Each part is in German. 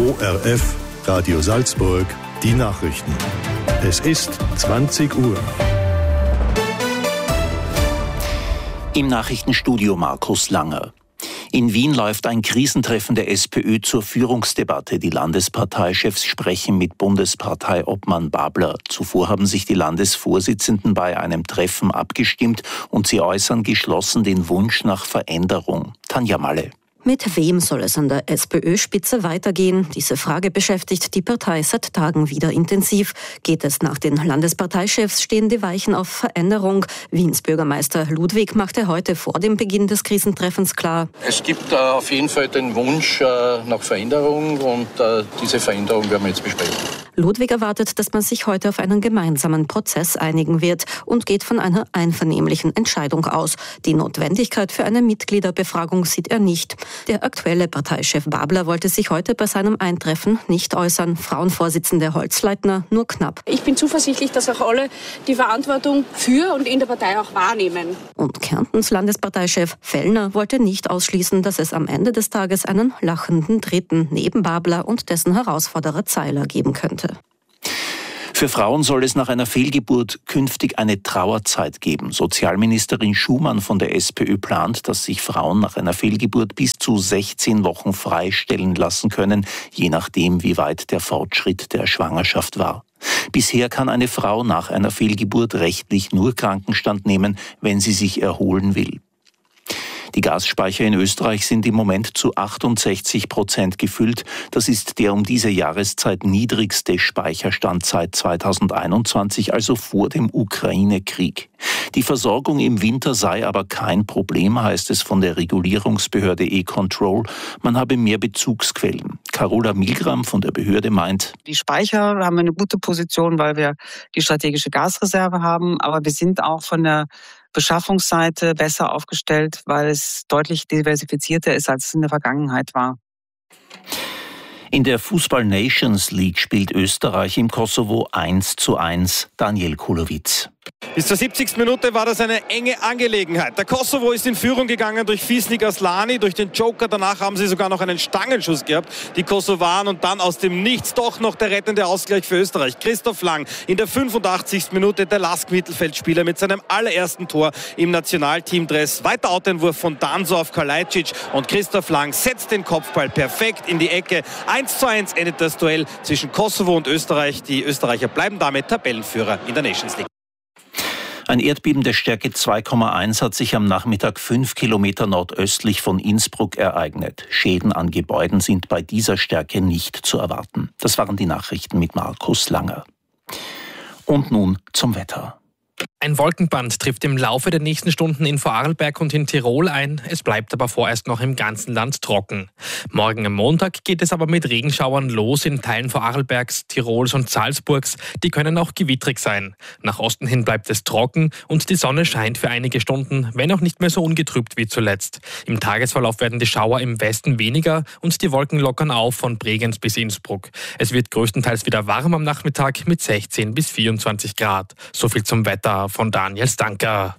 ORF Radio Salzburg, die Nachrichten. Es ist 20 Uhr. Im Nachrichtenstudio Markus Langer. In Wien läuft ein Krisentreffen der SPÖ zur Führungsdebatte. Die Landesparteichefs sprechen mit Bundesparteiobmann Babler. Zuvor haben sich die Landesvorsitzenden bei einem Treffen abgestimmt und sie äußern geschlossen den Wunsch nach Veränderung. Tanja Malle. Mit wem soll es an der SPÖ-Spitze weitergehen? Diese Frage beschäftigt die Partei seit Tagen wieder intensiv. Geht es nach den Landesparteichefs, stehen die Weichen auf Veränderung. Wiens Bürgermeister Ludwig machte heute vor dem Beginn des Krisentreffens klar: Es gibt auf jeden Fall den Wunsch nach Veränderung und diese Veränderung werden wir jetzt besprechen. Ludwig erwartet, dass man sich heute auf einen gemeinsamen Prozess einigen wird und geht von einer einvernehmlichen Entscheidung aus. Die Notwendigkeit für eine Mitgliederbefragung sieht er nicht. Der aktuelle Parteichef Babler wollte sich heute bei seinem Eintreffen nicht äußern. Frauenvorsitzende Holzleitner nur knapp. Ich bin zuversichtlich, dass auch alle die Verantwortung für und in der Partei auch wahrnehmen. Und Kärntens Landesparteichef Fellner wollte nicht ausschließen, dass es am Ende des Tages einen lachenden Dritten neben Babler und dessen Herausforderer Zeiler geben könnte. Für Frauen soll es nach einer Fehlgeburt künftig eine Trauerzeit geben. Sozialministerin Schumann von der SPÖ plant, dass sich Frauen nach einer Fehlgeburt bis zu 16 Wochen freistellen lassen können, je nachdem, wie weit der Fortschritt der Schwangerschaft war. Bisher kann eine Frau nach einer Fehlgeburt rechtlich nur Krankenstand nehmen, wenn sie sich erholen will. Die Gasspeicher in Österreich sind im Moment zu 68% gefüllt. Das ist der um diese Jahreszeit niedrigste Speicherstand seit 2021, also vor dem Ukraine-Krieg. Die Versorgung im Winter sei aber kein Problem, heißt es von der Regulierungsbehörde E-Control. Man habe mehr Bezugsquellen. Carola Milgram von der Behörde meint: Die Speicher haben eine gute Position, weil wir die strategische Gasreserve haben, aber wir sind auch von der Beschaffungsseite besser aufgestellt, weil es deutlich diversifizierter ist, als es in der Vergangenheit war. In der Fußball-Nations League spielt Österreich im Kosovo 1:1. Daniel Kulowitz. Bis zur 70. Minute war das eine enge Angelegenheit. Der Kosovo ist in Führung gegangen durch Fisnik Aslani, durch den Joker. Danach haben sie sogar noch einen Stangenschuss gehabt, die Kosovaren. Und dann aus dem Nichts doch noch der rettende Ausgleich für Österreich. Christoph Lang in der 85. Minute, der Lask-Mittelfeldspieler mit seinem allerersten Tor im Nationalteamdress. Weiter Outeinwurf von Danso auf Kalajdzic. Und Christoph Lang setzt den Kopfball perfekt in die Ecke. 1:1 endet das Duell zwischen Kosovo und Österreich. Die Österreicher bleiben damit Tabellenführer in der Nations League. Ein Erdbeben der Stärke 2,1 hat sich am Nachmittag 5 Kilometer nordöstlich von Innsbruck ereignet. Schäden an Gebäuden sind bei dieser Stärke nicht zu erwarten. Das waren die Nachrichten mit Markus Langer. Und nun zum Wetter. Ein Wolkenband trifft im Laufe der nächsten Stunden in Vorarlberg und in Tirol ein. Es bleibt aber vorerst noch im ganzen Land trocken. Morgen am Montag geht es aber mit Regenschauern los in Teilen Vorarlbergs, Tirols und Salzburgs. Die können auch gewittrig sein. Nach Osten hin bleibt es trocken und die Sonne scheint für einige Stunden, wenn auch nicht mehr so ungetrübt wie zuletzt. Im Tagesverlauf werden die Schauer im Westen weniger und die Wolken lockern auf von Bregenz bis Innsbruck. Es wird größtenteils wieder warm am Nachmittag mit 16 bis 24 Grad. So viel zum Wetter von Daniel Stanker.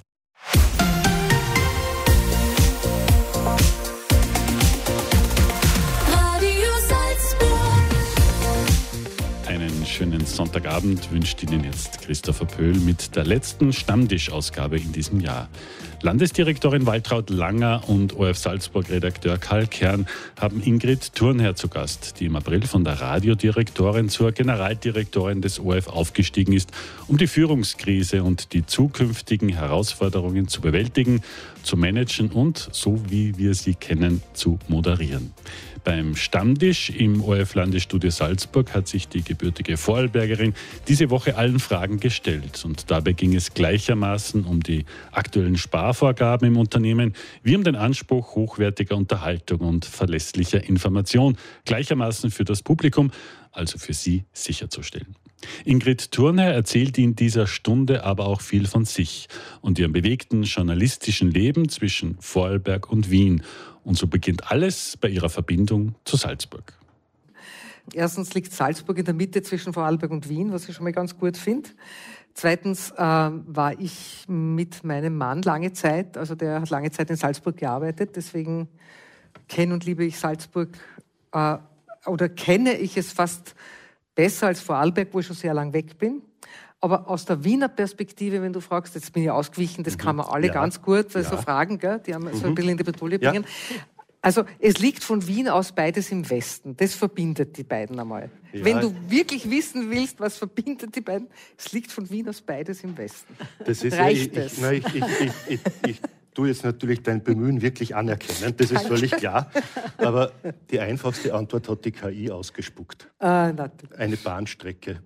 Einen schönen Sonntagabend wünscht Ihnen jetzt Christopher Pöhl mit der letzten Stammtisch-Ausgabe in diesem Jahr. Landesdirektorin Waltraud Langer und ORF Salzburg-Redakteur Karl Kern haben Ingrid Thurnherr zu Gast, die im April von der Radiodirektorin zur Generaldirektorin des ORF aufgestiegen ist, um die Führungskrise und die zukünftigen Herausforderungen zu bewältigen, zu managen und, so wie wir sie kennen, zu moderieren. Beim Stammtisch im ORF-Landesstudio Salzburg hat sich die gebürtige Vorarlbergerin diese Woche allen Fragen gestellt. Und dabei ging es gleichermaßen um die aktuellen Sparvorgaben im Unternehmen wie um den Anspruch hochwertiger Unterhaltung und verlässlicher Information, gleichermaßen für das Publikum, also für Sie, sicherzustellen. Ingrid Thurnherr erzählt in dieser Stunde aber auch viel von sich und ihrem bewegten journalistischen Leben zwischen Vorarlberg und Wien. Und so beginnt alles bei ihrer Verbindung zu Salzburg. Erstens liegt Salzburg in der Mitte zwischen Vorarlberg und Wien, was ich schon mal ganz gut finde. Zweitens war ich mit meinem Mann lange Zeit, also der hat lange Zeit in Salzburg gearbeitet, deswegen kenne und liebe ich Salzburg oder kenne ich es fast besser als Vorarlberg, wo ich schon sehr lang weg bin. Aber aus der Wiener Perspektive, wenn du fragst, jetzt bin ich ausgewichen, das kann man alle ganz gut, weil so Fragen, gell, die haben so ein bisschen in die Bredouille bringen. Ja. Also es liegt von Wien aus beides im Westen. Das verbindet die beiden einmal. Ja. Wenn du wirklich wissen willst, was verbindet die beiden, es liegt von Wien aus beides im Westen. Das ist reicht es. Ich tue jetzt natürlich dein Bemühen wirklich anerkennen, das ist völlig klar. Aber die einfachste Antwort hat die KI ausgespuckt. Eine Bahnstrecke.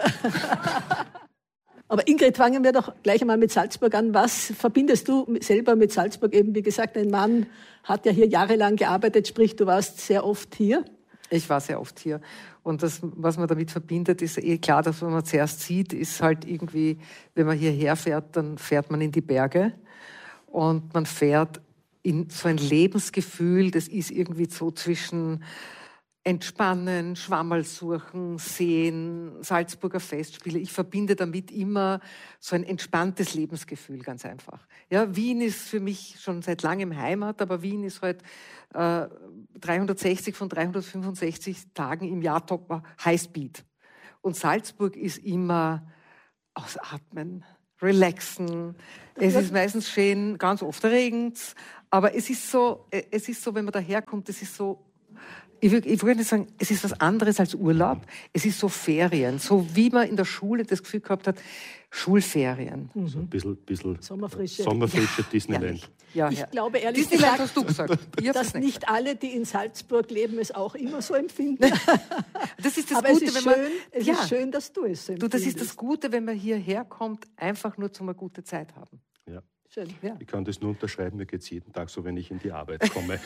Aber Ingrid, fangen wir doch gleich einmal mit Salzburg an. Was verbindest du selber mit Salzburg? Eben, wie gesagt, dein Mann hat ja hier jahrelang gearbeitet, sprich, du warst sehr oft hier. Ich war sehr oft hier. Und das, was man damit verbindet, ist klar, dass was man zuerst sieht, ist halt irgendwie, wenn man hierher fährt, dann fährt man in die Berge und man fährt in so ein Lebensgefühl, das ist irgendwie so zwischen Entspannen, Schwammerl suchen, Seen, Salzburger Festspiele. Ich verbinde damit immer so ein entspanntes Lebensgefühl, ganz einfach. Ja, Wien ist für mich schon seit langem Heimat, aber Wien ist halt 360 von 365 Tagen im Jahr Highspeed. Und Salzburg ist immer ausatmen, relaxen. Es ist meistens schön, ganz oft regnet's, aber es ist so, wenn man daherkommt, es ist so. Ich würde nicht sagen, es ist was anderes als Urlaub. Es ist so Ferien, so wie man in der Schule das Gefühl gehabt hat, Schulferien. So ein bisschen Sommerfrische Disneyland. Ja, ich glaube ehrlich gesagt, hast du gesagt, dass nicht alle, die in Salzburg leben, es auch immer so empfinden. Das ist das Aber Gute, es ist schön, dass du es so empfindest. Das ist das Gute, wenn man hierher kommt, einfach nur zum eine gute Zeit haben. Ja. Schön, ja. Ich kann das nur unterschreiben, mir geht es jeden Tag so, wenn ich in die Arbeit komme.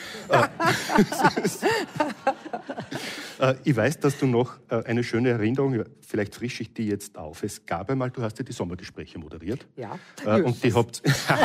Ich weiß, dass du noch eine schöne Erinnerung, vielleicht frische ich die jetzt auf. Es gab einmal, du hast ja die Sommergespräche moderiert. Ja. Und ihr habt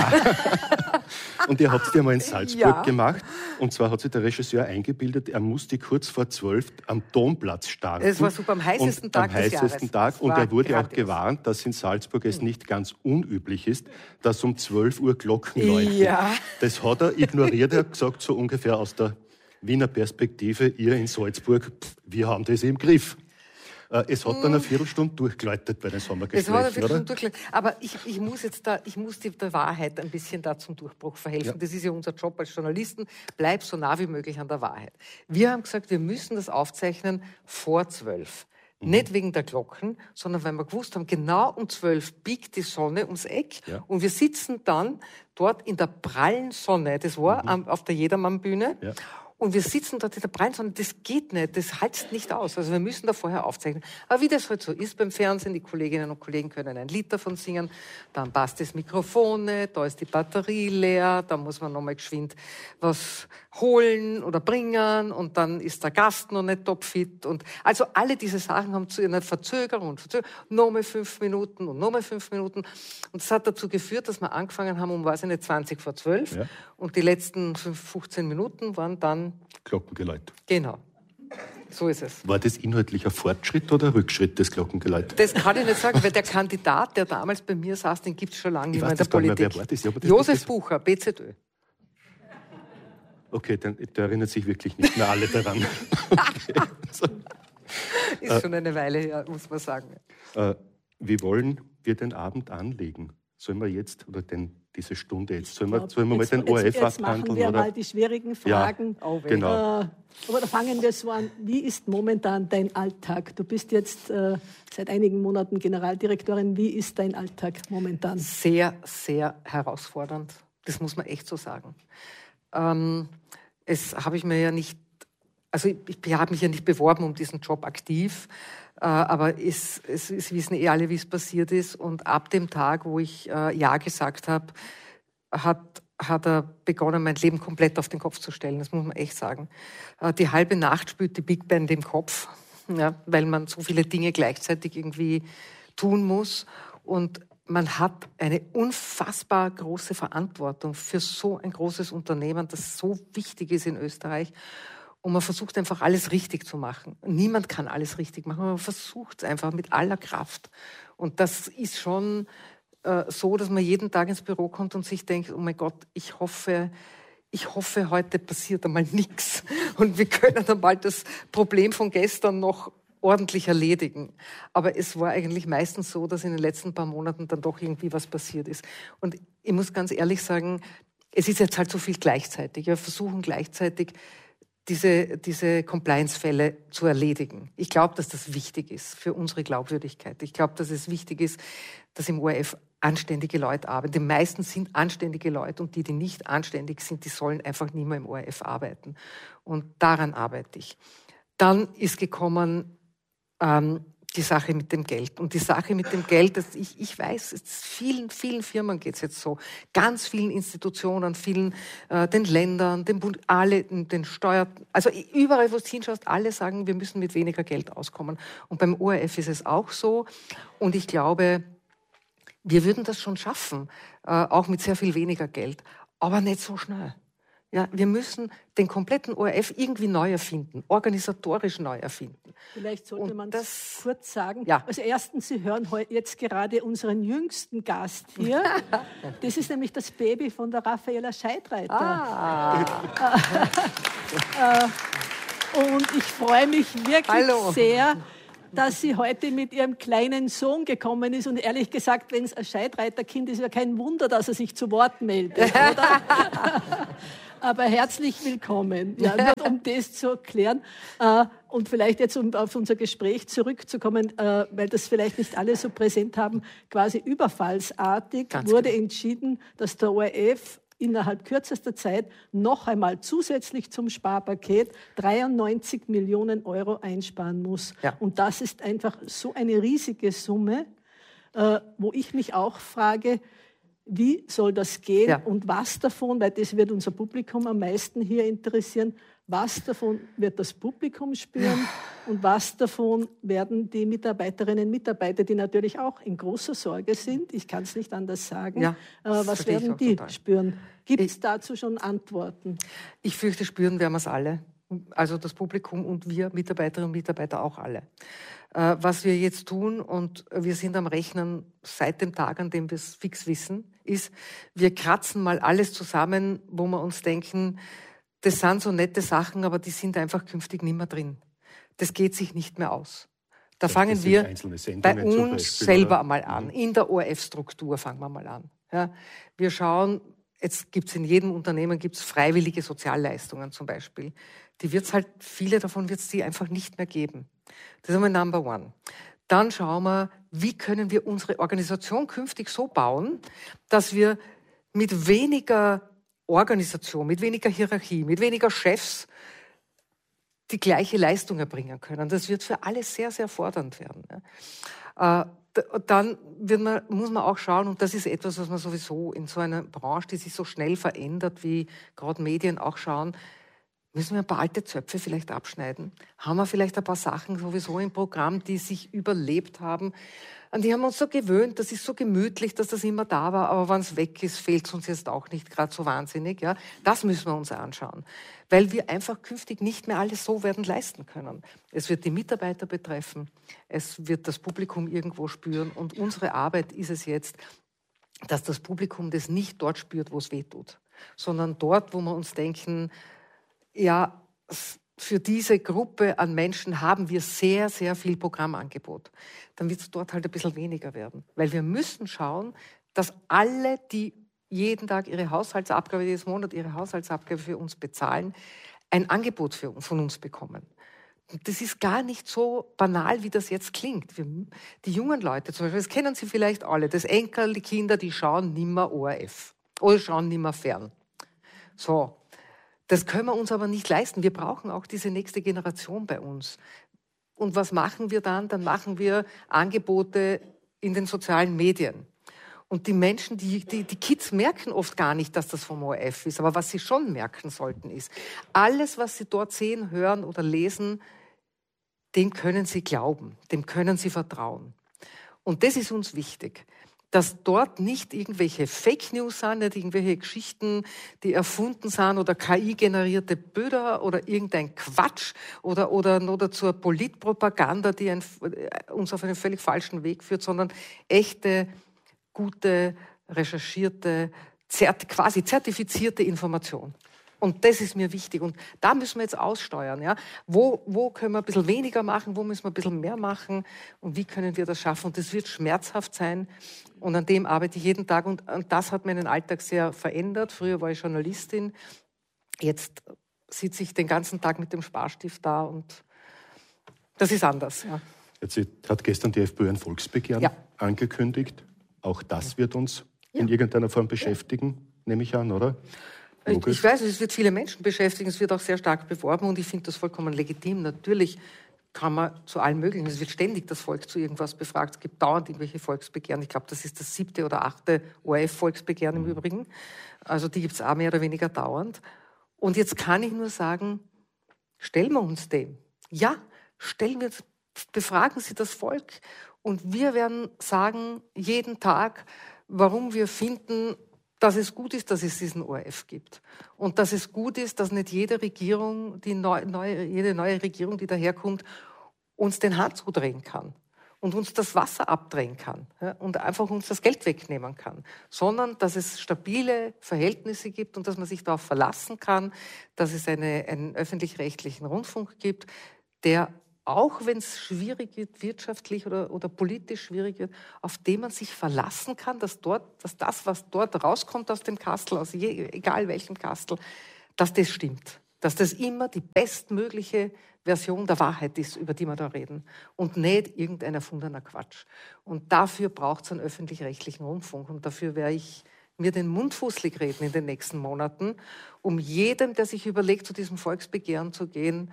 die einmal in Salzburg gemacht. Und zwar hat sich der Regisseur eingebildet, er musste kurz vor 12 am Domplatz starten. Das war super, am heißesten Tag des Jahres. Und er wurde auch gewarnt, dass in Salzburg es nicht ganz unüblich ist, dass um 12 Uhr Glocken läuten. Ja. Das hat er ignoriert, er hat gesagt, so ungefähr aus der Wiener Perspektive, ihr in Salzburg, wir haben das im Griff. Es hat dann eine Viertelstunde durchgeläutet bei den Sommergesprächen, oder? Durchgeläutet. Aber ich muss der Wahrheit ein bisschen da zum Durchbruch verhelfen. Ja. Das ist ja unser Job als Journalisten. Bleib so nah wie möglich an der Wahrheit. Wir haben gesagt, wir müssen das aufzeichnen vor 12. Nicht wegen der Glocken, sondern weil wir gewusst haben, genau um 12 biegt die Sonne ums Eck. Ja. Und wir sitzen dann dort in der prallen Sonne. Das war auf der Jedermann-Bühne. Ja. Und wir sitzen dort in der prallen Sonne. Das geht nicht, das halt's nicht aus. Also wir müssen da vorher aufzeichnen. Aber wie das halt so ist beim Fernsehen, die Kolleginnen und Kollegen können ein Lied davon singen, dann passt das Mikrofon nicht, da ist die Batterie leer, da muss man nochmal geschwind was holen oder bringen und dann ist der Gast noch nicht topfit. Und also alle diese Sachen haben zu einer Verzögerung, nochmal 5 Minuten und nochmal 5 Minuten. Und das hat dazu geführt, dass wir angefangen haben um, 20 vor 12. Ja. Und die letzten 15 Minuten waren dann Glockengeläut. Genau. So ist es. War das inhaltlicher Fortschritt oder Rückschritt des Glockengeläut? Das kann ich nicht sagen, weil der Kandidat, der damals bei mir saß, den gibt es schon lange nicht mehr in der Politik. Josef Bucher, BZÖ. Okay, dann da erinnern sich wirklich nicht mehr alle daran. Okay. Ist schon eine Weile her, muss man sagen. Wie wollen wir den Abend anlegen? Sollen wir jetzt, oder diese Stunde jetzt, sollen wir mal den ORF abhandeln? Jetzt machen wir mal die schwierigen Fragen. Ja, genau. Aber da fangen wir so an. Wie ist momentan dein Alltag? Du bist jetzt seit einigen Monaten Generaldirektorin. Wie ist dein Alltag momentan? Sehr, sehr herausfordernd. Das muss man echt so sagen. Es habe ich mir ja nicht, also ich habe mich ja nicht beworben um diesen Job aktiv, aber es wissen alle, wie es passiert ist. Und ab dem Tag, wo ich Ja gesagt habe, hat er begonnen, mein Leben komplett auf den Kopf zu stellen. Das muss man echt sagen. Die halbe Nacht spürt die Big Band im Kopf, ja, weil man so viele Dinge gleichzeitig irgendwie tun muss. Und man hat eine unfassbar große Verantwortung für so ein großes Unternehmen, das so wichtig ist in Österreich. Und man versucht einfach, alles richtig zu machen. Niemand kann alles richtig machen, aber man versucht es einfach mit aller Kraft. Und das ist schon so, dass man jeden Tag ins Büro kommt und sich denkt, oh mein Gott, ich hoffe, ich hoffe, heute passiert einmal nichts und wir können einmal das Problem von gestern noch ordentlich erledigen. Aber es war eigentlich meistens so, dass in den letzten paar Monaten dann doch irgendwie was passiert ist. Und ich muss ganz ehrlich sagen, es ist jetzt halt so viel gleichzeitig. Wir versuchen gleichzeitig, diese Compliance-Fälle zu erledigen. Ich glaube, dass das wichtig ist für unsere Glaubwürdigkeit. Ich glaube, dass es wichtig ist, dass im ORF anständige Leute arbeiten. Die meisten sind anständige Leute und die nicht anständig sind, die sollen einfach nicht mehr im ORF arbeiten. Und daran arbeite ich. Dann ist gekommen die Sache mit dem Geld. Und die Sache mit dem Geld, ich weiß, vielen Firmen geht es jetzt so, ganz vielen Institutionen, den Ländern, dem Bund, alle, den Steuern, also überall, wo es hinschaust, alle sagen, wir müssen mit weniger Geld auskommen. Und beim ORF ist es auch so. Und ich glaube, wir würden das schon schaffen, auch mit sehr viel weniger Geld, aber nicht so schnell. Ja, wir müssen den kompletten ORF irgendwie neu erfinden, organisatorisch neu erfinden. Vielleicht sollte man das kurz sagen. Ja. Also erstens, Sie hören jetzt gerade unseren jüngsten Gast hier. Das ist nämlich das Baby von der Raffaella Scheidreiter. Und ich freue mich wirklich sehr, dass sie heute mit ihrem kleinen Sohn gekommen ist. Und ehrlich gesagt, wenn es ein Scheidreiterkind ist, ist ja kein Wunder, dass er sich zu Wort meldet, oder? Aber herzlich willkommen, ja, nur um das zu erklären. Und vielleicht jetzt, um auf unser Gespräch zurückzukommen, weil das vielleicht nicht alle so präsent haben, quasi überfallsartig wurde entschieden, dass der ORF innerhalb kürzester Zeit noch einmal zusätzlich zum Sparpaket 93 Millionen Euro einsparen muss. Ja. Und das ist einfach so eine riesige Summe, wo ich mich auch frage, wie soll das gehen und was davon, weil das wird unser Publikum am meisten hier interessieren, was davon wird das Publikum spüren und was davon werden die Mitarbeiterinnen und Mitarbeiter, die natürlich auch in großer Sorge sind, ich kann es nicht anders sagen, was werden die spüren? Gibt es dazu schon Antworten? Ich fürchte, spüren werden wir es alle. Also das Publikum und wir Mitarbeiterinnen und Mitarbeiter auch alle. Was wir jetzt tun, und wir sind am Rechnen seit dem Tag, an dem wir es fix wissen, ist, wir kratzen mal alles zusammen, wo wir uns denken, das sind so nette Sachen, aber die sind einfach künftig nicht mehr drin. Das geht sich nicht mehr aus. Da fangen wir bei uns selber mal an. In der ORF-Struktur fangen wir mal an. Ja, wir schauen, jetzt gibt's in jedem Unternehmen gibt's freiwillige Sozialleistungen zum Beispiel. Die wird's halt, viele davon wird's die einfach nicht mehr geben. Das ist einmal Number one. Dann schauen wir, wie können wir unsere Organisation künftig so bauen, dass wir mit weniger Organisation, mit weniger Hierarchie, mit weniger Chefs die gleiche Leistung erbringen können. Das wird für alle sehr, sehr fordernd werden. Dann muss man auch schauen, und das ist etwas, was man sowieso in so einer Branche, die sich so schnell verändert, wie gerade Medien auch schauen, müssen wir ein paar alte Zöpfe vielleicht abschneiden? Haben wir vielleicht ein paar Sachen sowieso im Programm, die sich überlebt haben? An die haben wir uns so gewöhnt, das ist so gemütlich, dass das immer da war, aber wenn es weg ist, fehlt es uns jetzt auch nicht gerade so wahnsinnig. Ja? Das müssen wir uns anschauen, weil wir einfach künftig nicht mehr alles so werden leisten können. Es wird die Mitarbeiter betreffen, es wird das Publikum irgendwo spüren und unsere Arbeit ist es jetzt, dass das Publikum das nicht dort spürt, wo es weh tut, sondern dort, wo wir uns denken, ja, für diese Gruppe an Menschen haben wir sehr, sehr viel Programmangebot. Dann wird es dort halt ein bisschen weniger werden. Weil wir müssen schauen, dass alle, die jeden Tag ihre Haushaltsabgabe, jedes Monat ihre Haushaltsabgabe für uns bezahlen, ein Angebot von uns bekommen. Und das ist gar nicht so banal, wie das jetzt klingt. Die jungen Leute zum Beispiel, das kennen Sie vielleicht alle, das Enkel, die Kinder, die schauen nimmer ORF oder schauen nimmer fern. So. Das können wir uns aber nicht leisten. Wir brauchen auch diese nächste Generation bei uns. Und was machen wir dann? Dann machen wir Angebote in den sozialen Medien. Und die Menschen, die Kids merken oft gar nicht, dass das vom ORF ist. Aber was sie schon merken sollten ist, alles, was sie dort sehen, hören oder lesen, dem können sie glauben, dem können sie vertrauen. Und das ist uns wichtig. Dass dort nicht irgendwelche Fake News sind, nicht irgendwelche Geschichten, die erfunden sind oder KI-generierte Bilder oder irgendein Quatsch oder nur dazu Politpropaganda, die uns auf einen völlig falschen Weg führt, sondern echte, gute, recherchierte, quasi zertifizierte Information. Und das ist mir wichtig. Und da müssen wir jetzt aussteuern. Ja? Wo können wir ein bisschen weniger machen? Wo müssen wir ein bisschen mehr machen? Und wie können wir das schaffen? Und das wird schmerzhaft sein. Und an dem arbeite ich jeden Tag. Und das hat meinen Alltag sehr verändert. Früher war ich Journalistin. Jetzt sitze ich den ganzen Tag mit dem Sparstift da. Und das ist anders. Ja. Jetzt hat gestern die FPÖ ein Volksbegehren angekündigt. Auch das wird uns in irgendeiner Form beschäftigen, nehme ich an, oder? Ich weiß, es wird viele Menschen beschäftigen, es wird auch sehr stark beworben und ich finde das vollkommen legitim. Natürlich kann man zu allen möglichen, es wird ständig das Volk zu irgendwas befragt, es gibt dauernd irgendwelche Volksbegehren. Ich glaube, das ist das 7. oder 8. ORF-Volksbegehren im Übrigen. Also die gibt es auch mehr oder weniger dauernd. Und jetzt kann ich nur sagen, stellen wir uns dem. Ja, befragen Sie das Volk und wir werden sagen, jeden Tag, warum wir finden, dass es gut ist, dass es diesen ORF gibt. Und dass es gut ist, dass nicht jede Regierung, jede neue Regierung, die daherkommt, uns den Hahn zudrehen kann und uns das Wasser abdrehen kann und einfach uns das Geld wegnehmen kann. Sondern, dass es stabile Verhältnisse gibt und dass man sich darauf verlassen kann, dass es einen öffentlich-rechtlichen Rundfunk gibt, der auch wenn es schwierig wird, wirtschaftlich oder politisch schwierig wird, auf den man sich verlassen kann, dass das, was dort rauskommt aus dem Kastel, egal welchem Kastel, dass das stimmt. Dass das immer die bestmögliche Version der Wahrheit ist, über die wir da reden. Und nicht irgendein erfundener Quatsch. Und dafür braucht es einen öffentlich-rechtlichen Rundfunk. Und dafür werde ich mir den Mund fußlig reden in den nächsten Monaten, um jedem, der sich überlegt, zu diesem Volksbegehren zu gehen,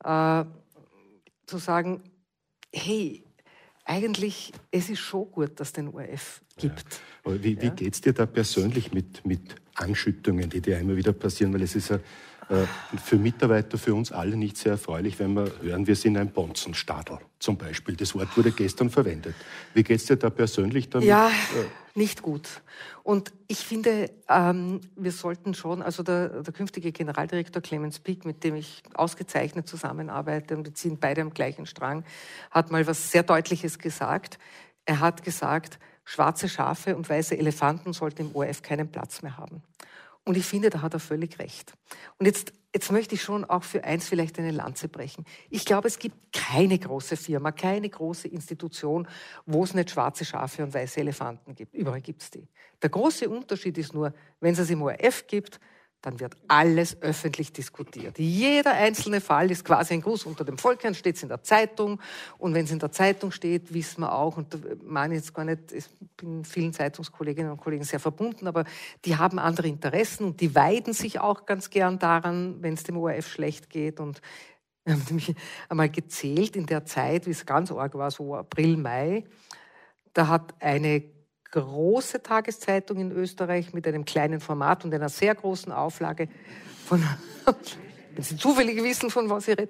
zu sagen, hey, eigentlich, es ist schon gut, dass es den ORF gibt. Ja. Aber wie geht's dir da persönlich mit Anschüttungen, die dir immer wieder passieren? Weil es ist ja für Mitarbeiter, für uns alle nicht sehr erfreulich, wenn wir hören, wir sind ein Bonzenstadel zum Beispiel. Das Wort wurde gestern verwendet. Wie geht's dir da persönlich damit? Ja, nicht gut. Und ich finde, wir sollten schon, also der künftige Generaldirektor Clemens Pick, mit dem ich ausgezeichnet zusammenarbeite, und wir ziehen beide am gleichen Strang, hat mal was sehr Deutliches gesagt. Er hat gesagt, schwarze Schafe und weiße Elefanten sollten im ORF keinen Platz mehr haben. Und ich finde, da hat er völlig recht. Und jetzt möchte ich schon auch für eins vielleicht eine Lanze brechen. Ich glaube, es gibt keine große Firma, keine große Institution, wo es nicht schwarze Schafe und weiße Elefanten gibt. Überall gibt es die. Der große Unterschied ist nur, wenn es im ORF gibt, dann wird alles öffentlich diskutiert. Jeder einzelne Fall ist quasi ein Gruß unter dem Volk, dann steht es in der Zeitung. Und wenn es in der Zeitung steht, wissen wir auch, und da meine ich jetzt gar nicht, ich bin vielen Zeitungskolleginnen und Kollegen sehr verbunden, aber die haben andere Interessen und die weiden sich auch ganz gern daran, wenn es dem ORF schlecht geht. Und wir haben nämlich einmal gezählt in der Zeit, wie es ganz arg war, so April, Mai, da hat eine große Tageszeitung in Österreich mit einem kleinen Format und einer sehr großen Auflage von, wenn Sie zufällig wissen, von was ich rede,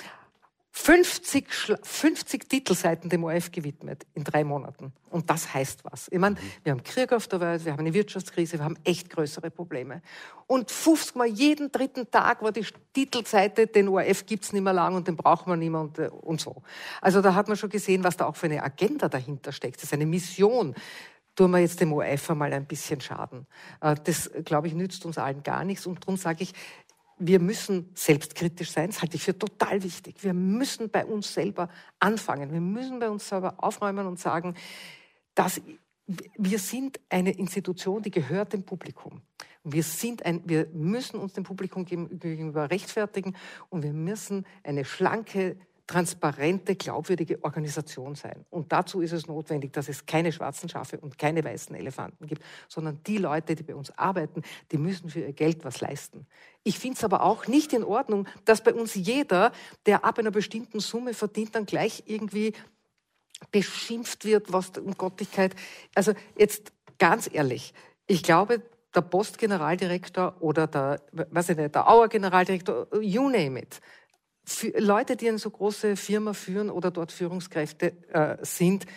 50 Titelseiten dem ORF gewidmet in 3 Monaten. Und das heißt was. Ich meine, wir haben Krieg auf der Welt, wir haben eine Wirtschaftskrise, wir haben echt größere Probleme. Und 50 Mal jeden 3. Tag war die Titelseite, den ORF gibt's nicht mehr lang und den braucht man nicht mehr und so. Also da hat man schon gesehen, was da auch für eine Agenda dahinter steckt. Das ist eine Mission. Tun wir jetzt dem ORF einmal ein bisschen Schaden. Das, glaube ich, nützt uns allen gar nichts. Und darum sage ich, wir müssen selbstkritisch sein. Das halte ich für total wichtig. Wir müssen bei uns selber anfangen. Wir müssen bei uns selber aufräumen und sagen, dass wir sind eine Institution, die gehört dem Publikum. Wir müssen uns dem Publikum gegenüber rechtfertigen und wir müssen eine schlanke, transparente, glaubwürdige Organisation sein. Und dazu ist es notwendig, dass es keine schwarzen Schafe und keine weißen Elefanten gibt, sondern die Leute, die bei uns arbeiten, die müssen für ihr Geld was leisten. Ich finde es aber auch nicht in Ordnung, dass bei uns jeder, der ab einer bestimmten Summe verdient, dann gleich irgendwie beschimpft wird, was um Gottigkeit. Also jetzt ganz ehrlich, ich glaube, der Post-Generaldirektor oder der Auer-Generaldirektor, you name it, für Leute, die eine so große Firma führen oder dort Führungskräfte sind,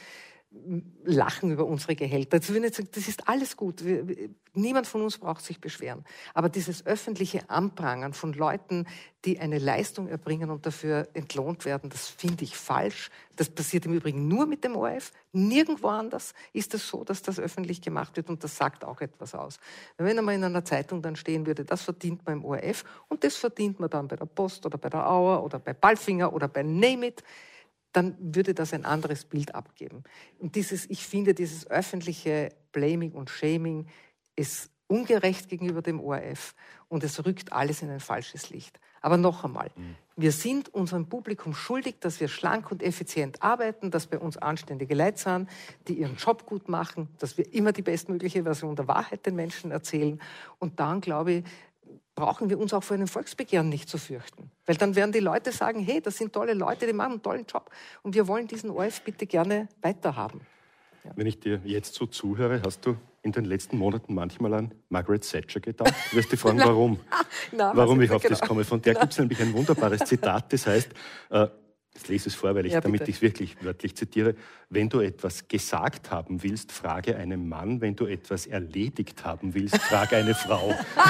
lachen über unsere Gehälter. Jetzt will ich nicht sagen, das ist alles gut. Niemand von uns braucht sich beschweren. Aber dieses öffentliche Anprangern von Leuten, die eine Leistung erbringen und dafür entlohnt werden, das finde ich falsch. Das passiert im Übrigen nur mit dem ORF. Nirgendwo anders ist es so, dass das öffentlich gemacht wird und das sagt auch etwas aus. Wenn einmal in einer Zeitung dann stehen würde, das verdient man im ORF und das verdient man dann bei der Post oder bei der Auer oder bei Palfinger oder bei Name It, dann würde das ein anderes Bild abgeben. Und ich finde, dieses öffentliche Blaming und Shaming ist ungerecht gegenüber dem ORF und es rückt alles in ein falsches Licht. Aber noch einmal, wir sind unserem Publikum schuldig, dass wir schlank und effizient arbeiten, dass bei uns anständige Leute sind, die ihren Job gut machen, dass wir immer die bestmögliche Version der Wahrheit den Menschen erzählen. Und dann, glaube ich, brauchen wir uns auch vor einem Volksbegehren nicht zu fürchten. Weil dann werden die Leute sagen, hey, das sind tolle Leute, die machen einen tollen Job und wir wollen diesen ORF bitte gerne weiterhaben. Ja. Wenn ich dir jetzt so zuhöre, hast du in den letzten Monaten manchmal an Margaret Thatcher gedacht? Du wirst dich fragen, warum? Warum ich auf das komme. Von der gibt es nämlich ein wunderbares Zitat, das heißt, ich lese es vor, damit ich es wirklich wörtlich zitiere. Wenn du etwas gesagt haben willst, frage einen Mann. Wenn du etwas erledigt haben willst, frage eine Frau.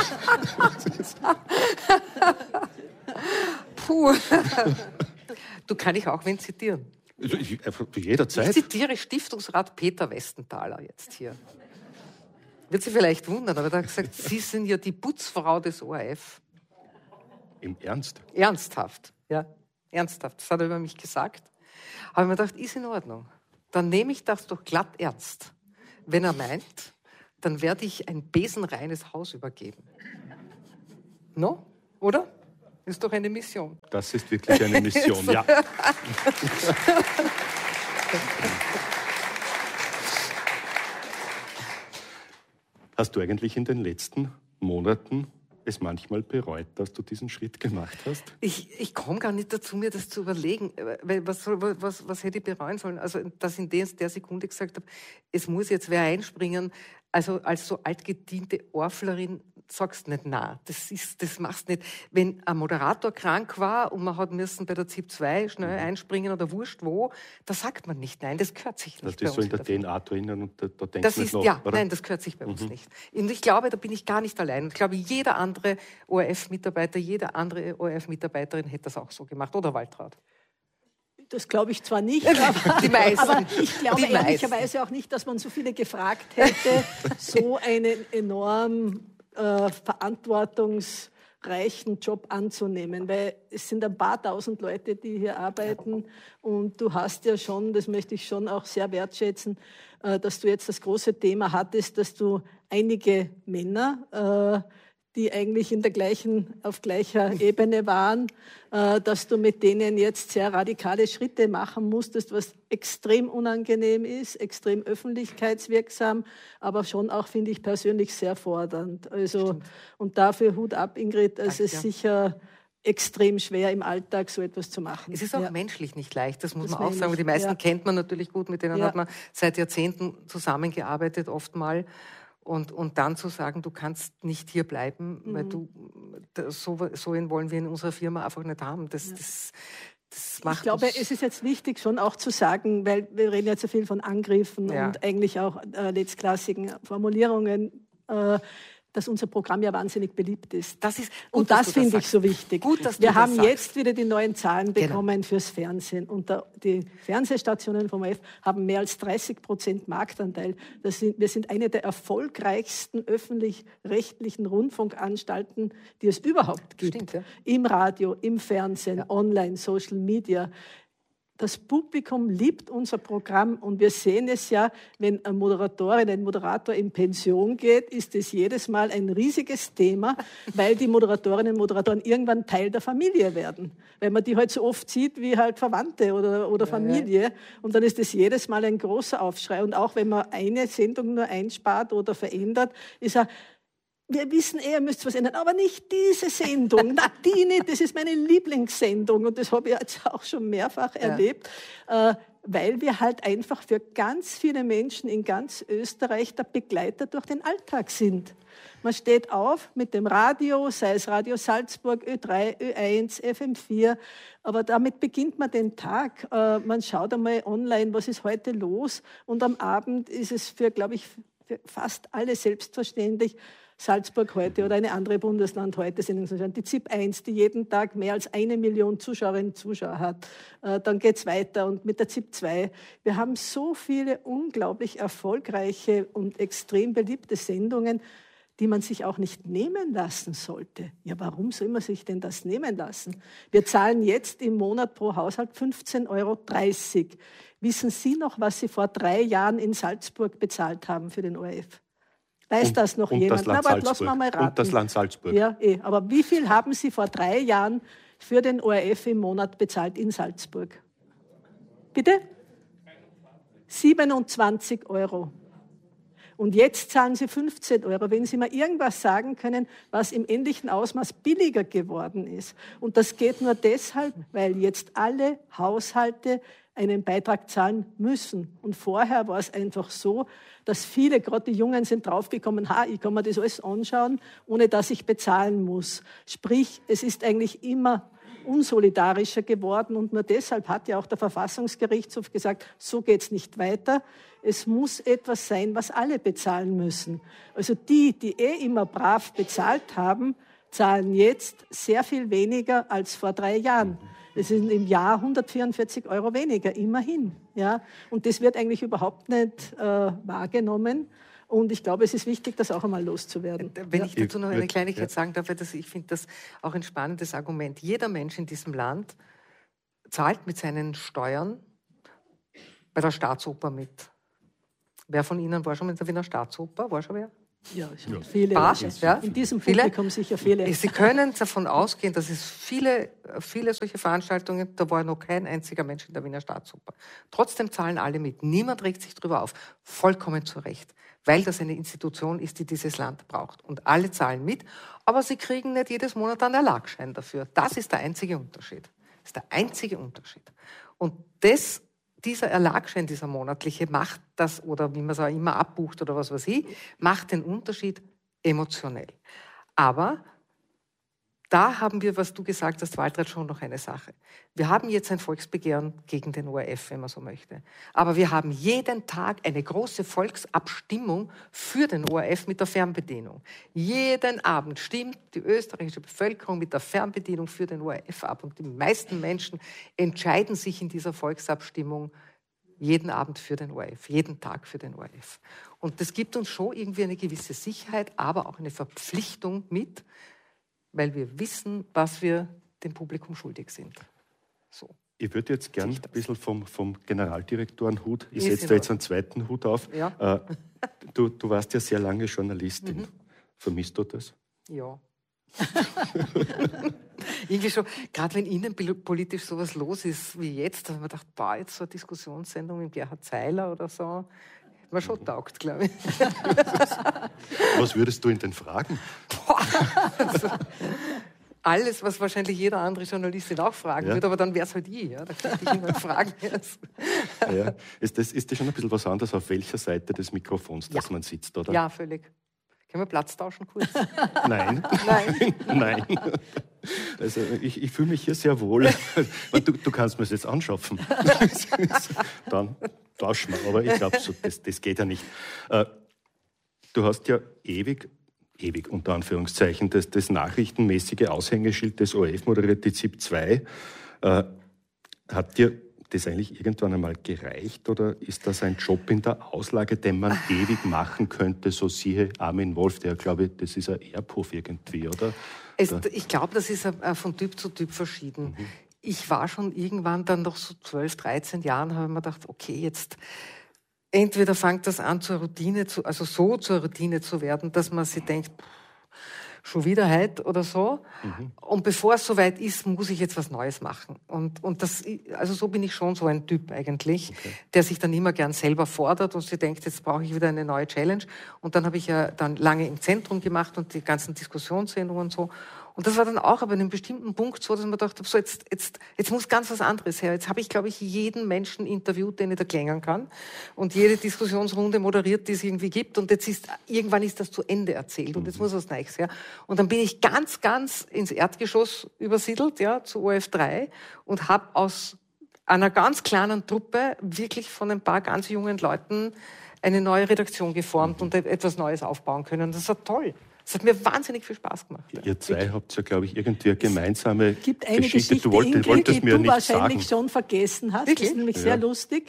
Puh. Du kann ich auch wen zitieren. Jederzeit. Ich zitiere Stiftungsrat Peter Westenthaler jetzt hier. Wird Sie vielleicht wundern, aber er hat gesagt, Sie sind ja die Putzfrau des ORF. Im Ernst? Ernsthaft, ja. Ernsthaft, das hat er über mich gesagt. Aber ich mir gedacht, ist in Ordnung. Dann nehme ich das doch glatt ernst. Wenn er meint, dann werde ich ein besenreines Haus übergeben. No? Oder? Ist doch eine Mission. Das ist wirklich eine Mission, ja. Hast du eigentlich in den letzten Monaten es manchmal bereut, dass du diesen Schritt gemacht hast? Ich komme gar nicht dazu, mir das zu überlegen. Weil was hätte ich bereuen sollen? Also, dass in der Sekunde gesagt habe, es muss jetzt wer einspringen. Also als so altgediente Orflerin sagst nicht nein. Das machst nicht. Wenn ein Moderator krank war und man hat müssen bei der ZIP 2 schnell einspringen oder wurscht wo, da sagt man nicht nein. Das gehört sich nicht. Das ist so in der DNA drinnen und da denkst du nicht noch, ja, oder? Nein, das gehört sich bei uns nicht. Und ich glaube, da bin ich gar nicht allein. Und ich glaube, jeder andere ORF-Mitarbeiter, jede andere ORF-Mitarbeiterin hätte das auch so gemacht. Oder Waltraud? Das glaube ich zwar nicht, aber, die meisten. Aber ich glaube ehrlicherweise auch nicht, dass man so viele gefragt hätte, so einen enorm verantwortungsreichen Job anzunehmen, weil es sind ein paar tausend Leute, die hier arbeiten und du hast ja schon, das möchte ich schon auch sehr wertschätzen, dass du jetzt das große Thema hattest, dass du einige Männer, die eigentlich auf gleicher Ebene waren, dass du mit denen jetzt sehr radikale Schritte machen musstest, was extrem unangenehm ist, extrem öffentlichkeitswirksam, aber schon auch, finde ich, persönlich sehr fordernd. Also, und dafür Hut ab, Ingrid, es ist sicher extrem schwer im Alltag so etwas zu machen. Es ist auch menschlich nicht leicht, das muss man auch sagen. Die meisten kennt man natürlich gut, mit denen hat man seit Jahrzehnten zusammengearbeitet, oft mal. Und dann zu sagen, du kannst nicht hier bleiben, weil so einen wollen wir in unserer Firma einfach nicht haben. Das macht Ich glaube, es ist jetzt wichtig, schon auch zu sagen, weil wir reden jetzt so viel von Angriffen und eigentlich auch letztklassigen Formulierungen, dass unser Programm ja wahnsinnig beliebt ist. Das ist gut, und das finde ich so wichtig. Gut, dass wir haben jetzt wieder die neuen Zahlen bekommen fürs Fernsehen. Und die Fernsehstationen vom ORF haben mehr als 30% Marktanteil. Wir sind eine der erfolgreichsten öffentlich-rechtlichen Rundfunkanstalten, die es überhaupt gibt. Stimmt, ja. Im Radio, im Fernsehen, online, Social Media. Das Publikum liebt unser Programm und wir sehen es ja, wenn eine Moderatorin, ein Moderator in Pension geht, ist es jedes Mal ein riesiges Thema, weil die Moderatorinnen und Moderatoren irgendwann Teil der Familie werden. Weil man die halt so oft sieht wie halt Verwandte oder Familie. Ja. Und dann ist es jedes Mal ein großer Aufschrei. Und auch wenn man eine Sendung nur einspart oder verändert, ist wir wissen, ihr müsst was ändern, aber nicht diese Sendung. Na, die nicht, das ist meine Lieblingssendung und das habe ich jetzt auch schon mehrfach erlebt. weil wir halt einfach für ganz viele Menschen in ganz Österreich der Begleiter durch den Alltag sind. Man steht auf mit dem Radio, sei es Radio Salzburg, Ö3, Ö1, FM4, aber damit beginnt man den Tag. Man schaut einmal online, was ist heute los, und am Abend ist es für fast alle selbstverständlich, Salzburg heute oder eine andere Bundesland heute sind die ZIP 1, die jeden Tag mehr als 1 Million Zuschauerinnen und Zuschauer hat. Dann geht's weiter und mit der ZIP 2. Wir haben so viele unglaublich erfolgreiche und extrem beliebte Sendungen, die man sich auch nicht nehmen lassen sollte. Ja, warum soll man sich denn das nehmen lassen? Wir zahlen jetzt im Monat pro Haushalt 15,30 €. Wissen Sie noch, was Sie vor 3 Jahren in Salzburg bezahlt haben für den ORF? Weiß das noch jemand? Das Land lassen wir mal raten. Und das Land Salzburg. Ja, aber wie viel haben Sie vor 3 Jahren für den ORF im Monat bezahlt in Salzburg? Bitte? 27 €. Und jetzt zahlen Sie 15 €. Wenn Sie mal irgendwas sagen können, was im ähnlichen Ausmaß billiger geworden ist. Und das geht nur deshalb, weil jetzt alle Haushalte einen Beitrag zahlen müssen. Und vorher war es einfach so, dass viele, gerade die Jungen, sind draufgekommen, ich kann mir das alles anschauen, ohne dass ich bezahlen muss. Sprich, es ist eigentlich immer unsolidarischer geworden, und nur deshalb hat ja auch der Verfassungsgerichtshof gesagt, so geht's nicht weiter. Es muss etwas sein, was alle bezahlen müssen. Also die immer brav bezahlt haben, zahlen jetzt sehr viel weniger als vor 3 Jahren. Es sind im Jahr 144 € weniger, immerhin. Ja? Und das wird eigentlich überhaupt nicht wahrgenommen. Und ich glaube, es ist wichtig, das auch einmal loszuwerden. Wenn ich dazu noch eine Kleinigkeit sagen darf, ich finde das auch ein spannendes Argument. Jeder Mensch in diesem Land zahlt mit seinen Steuern bei der Staatsoper mit. Wer von Ihnen war schon mit der Wiener Staatsoper? War schon wer? Ja, viele. Ja? In diesem Publikum sicher viele. Sie können davon ausgehen, dass es viele solche Veranstaltungen, da war noch kein einziger Mensch in der Wiener Staatsoper. Trotzdem zahlen alle mit. Niemand regt sich drüber auf. Vollkommen zu Recht. Weil das eine Institution ist, die dieses Land braucht. Und alle zahlen mit, aber sie kriegen nicht jedes Monat einen Erlagschein dafür. Das ist der einzige Unterschied. Das ist der einzige Unterschied. Und dieser Erlagschein, dieser monatliche, macht das, oder wie man es auch immer abbucht oder was weiß ich, macht den Unterschied emotionell. Aber da haben wir, was du gesagt hast, Waltraud, schon noch eine Sache. Wir haben jetzt ein Volksbegehren gegen den ORF, wenn man so möchte. Aber wir haben jeden Tag eine große Volksabstimmung für den ORF mit der Fernbedienung. Jeden Abend stimmt die österreichische Bevölkerung mit der Fernbedienung für den ORF ab. Und die meisten Menschen entscheiden sich in dieser Volksabstimmung jeden Abend für den ORF, jeden Tag für den ORF. Und das gibt uns schon irgendwie eine gewisse Sicherheit, aber auch eine Verpflichtung mit, weil wir wissen, was wir dem Publikum schuldig sind. So. Ich würde jetzt gern ein bisschen vom Generaldirektorenhut, ich setze da jetzt einen zweiten Hut auf. Ja. Du warst ja sehr lange Journalistin. Vermisst du das? Ja. Irgendwie schon, gerade wenn innenpolitisch sowas los ist wie jetzt, da habe ich mir gedacht, jetzt so eine Diskussionssendung mit Gerhard Zeiler oder so, hätte mir schon taugt, glaube ich. Was würdest du ihn denn fragen? Also, alles, was wahrscheinlich jeder andere Journalistin auch fragen würde, aber dann wäre es halt ich. Ja? Da könnte ich ihn fragen. Ja. Ist das schon ein bisschen was anderes, auf welcher Seite des Mikrofons dass man sitzt, oder? Ja, völlig. Können wir Platz tauschen kurz? Nein. Nein. Also ich fühle mich hier sehr wohl. Du kannst mir das jetzt anschaffen. Dann tauschen wir. Aber ich glaube, das geht ja nicht. Du hast ja ewig unter Anführungszeichen, das nachrichtenmäßige Aushängeschild des ORF moderiert, die ZIP 2. Hat dir das eigentlich irgendwann einmal gereicht oder ist das ein Job in der Auslage, den man ewig machen könnte, so siehe Armin Wolf, der, glaube ich, das ist ein Erbhof irgendwie, oder? Ich glaube, das ist von Typ zu Typ verschieden. Ich war schon irgendwann dann noch so 12, 13 Jahren, habe ich mir gedacht, okay, jetzt entweder fängt das an zur Routine zur Routine zu werden, dass man sich denkt, schon wieder heute oder so. Und bevor es soweit ist, muss ich jetzt was Neues machen. Und das, also so bin ich schon so ein Typ eigentlich, der sich dann immer gern selber fordert und sich denkt, jetzt brauche ich wieder eine neue Challenge. Und dann habe ich ja dann lange im Zentrum gemacht und die ganzen Diskussionssendungen und so. Und das war dann auch aber an einem bestimmten Punkt so, dass man dachte, so jetzt muss ganz was anderes her. Jetzt habe ich, glaube ich, jeden Menschen interviewt, den ich da klängern kann und jede Diskussionsrunde moderiert, die es irgendwie gibt. Und irgendwann ist das zu Ende erzählt und jetzt muss was Neues her. Und dann bin ich ganz, ganz ins Erdgeschoss übersiedelt, ja, zu ORF3 und habe aus einer ganz kleinen Truppe wirklich von ein paar ganz jungen Leuten eine neue Redaktion geformt und etwas Neues aufbauen können. Das war toll. Das hat mir wahnsinnig viel Spaß gemacht. Ja. Ihr zwei habt ja, glaube ich, irgendwie eine gemeinsame gibt eine Geschichte, du wolltest mir die du nicht wahrscheinlich sagen. schon vergessen hast. Wirklich? Das ist nämlich sehr lustig.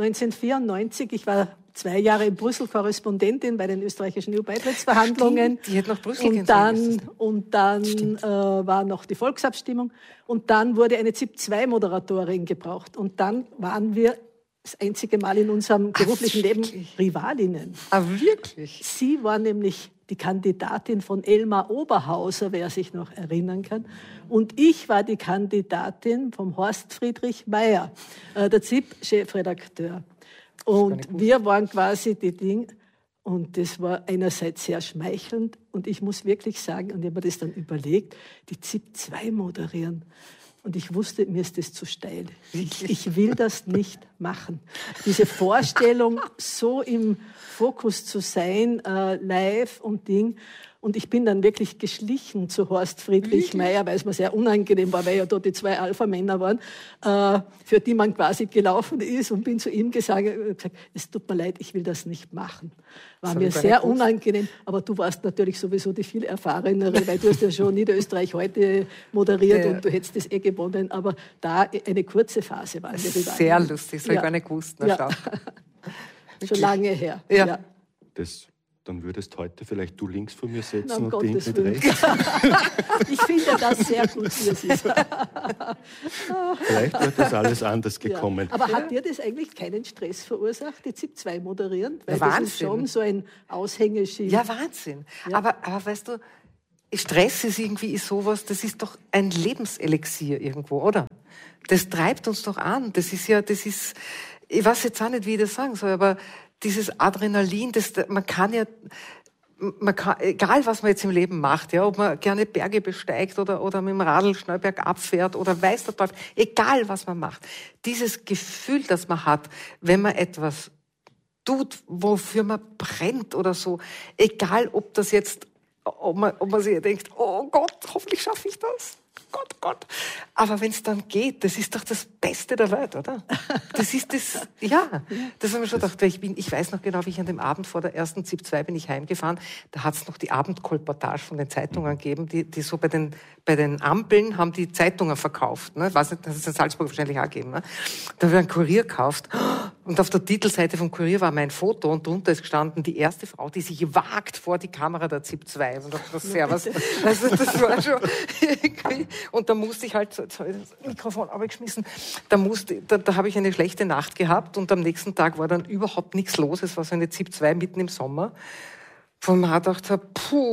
1994, ich war 2 Jahre in Brüssel Korrespondentin bei den österreichischen EU-Beitrittsverhandlungen. Die hätte nach Brüssel gehen sollen. Und dann war noch die Volksabstimmung. Und dann wurde eine ZIP-2-Moderatorin gebraucht. Und dann waren wir das einzige Mal in unserem beruflichen Leben Rivalinnen. Ah, wirklich? Sie war nämlich die Kandidatin von Elmar Oberhauser, wer sich noch erinnern kann. Und ich war die Kandidatin vom Horst Friedrich Meyer, der ZIP-Chefredakteur. Und wir waren quasi die Dinge. Und das war einerseits sehr schmeichelnd. Und ich muss wirklich sagen, und ich habe mir das dann überlegt, die ZIP 2 moderieren. Und ich wusste, mir ist das zu steil. Ich will das nicht machen. Diese Vorstellung, so im Fokus zu sein, live und Ding. Und ich bin dann wirklich geschlichen zu Horst Friedrich Meyer, weil es mir sehr unangenehm war, weil ja dort die 2 Alpha-Männer waren, für die man quasi gelaufen ist, und bin zu ihm gesagt, es tut mir leid, ich will das nicht machen. War mir sehr unangenehm, aber du warst natürlich sowieso die viel erfahrenere, weil du hast ja schon Niederösterreich heute moderiert und du hättest das gewonnen, aber da eine kurze Phase war. Sehr lustig, das habe ich gar nicht gewusst. Ja. Schon lange her. Ja. Dann würdest heute vielleicht du links von mir sitzen und den mit rechts. Ich finde das sehr gut, wie es ist. Vielleicht wäre das alles anders gekommen. Ja. Aber hat dir das eigentlich keinen Stress verursacht, die ZIP 2 moderieren? Weil Wahnsinn. Das ist schon so ein Aushängeschild. Ja, Wahnsinn. Ja. Aber weißt du, Stress ist irgendwie sowas, das ist doch ein Lebenselixier irgendwo, oder? Das treibt uns doch an. Ich weiß jetzt auch nicht, wie ich das sagen soll, aber dieses Adrenalin, man kann, egal was man jetzt im Leben macht, ja, ob man gerne Berge besteigt oder mit dem Radl schnell bergab fährt oder weiß der Teufel, egal was man macht, dieses Gefühl, das man hat, wenn man etwas tut, wofür man brennt oder so, egal ob das jetzt, ob man sich denkt, oh Gott, hoffentlich schaffe ich das. Gott. Aber wenn es dann geht, das ist doch das Beste der Welt, oder? Das ist das, ja. Das haben wir schon gedacht, weil ich weiß noch genau, wie ich an dem Abend vor der ersten ZIP 2 bin ich heimgefahren, da hat es noch die Abendkolportage von den Zeitungen gegeben, die so bei den Ampeln haben die Zeitungen verkauft, ne? Weiß nicht, das ist in Salzburg wahrscheinlich auch gegeben, ne? Da habe ich einen Kurier gekauft und auf der Titelseite vom Kurier war mein Foto und drunter ist gestanden, die erste Frau, die sich wagt vor die Kamera der ZIP 2. Und dachte, Servus. Also, das war schon irgendwie. Und da musste ich halt, jetzt habe ich das Mikrofon abgeschmissen, da habe ich eine schlechte Nacht gehabt und am nächsten Tag war dann überhaupt nichts los. Es war so eine ZIP 2 mitten im Sommer, wo man gedacht hat,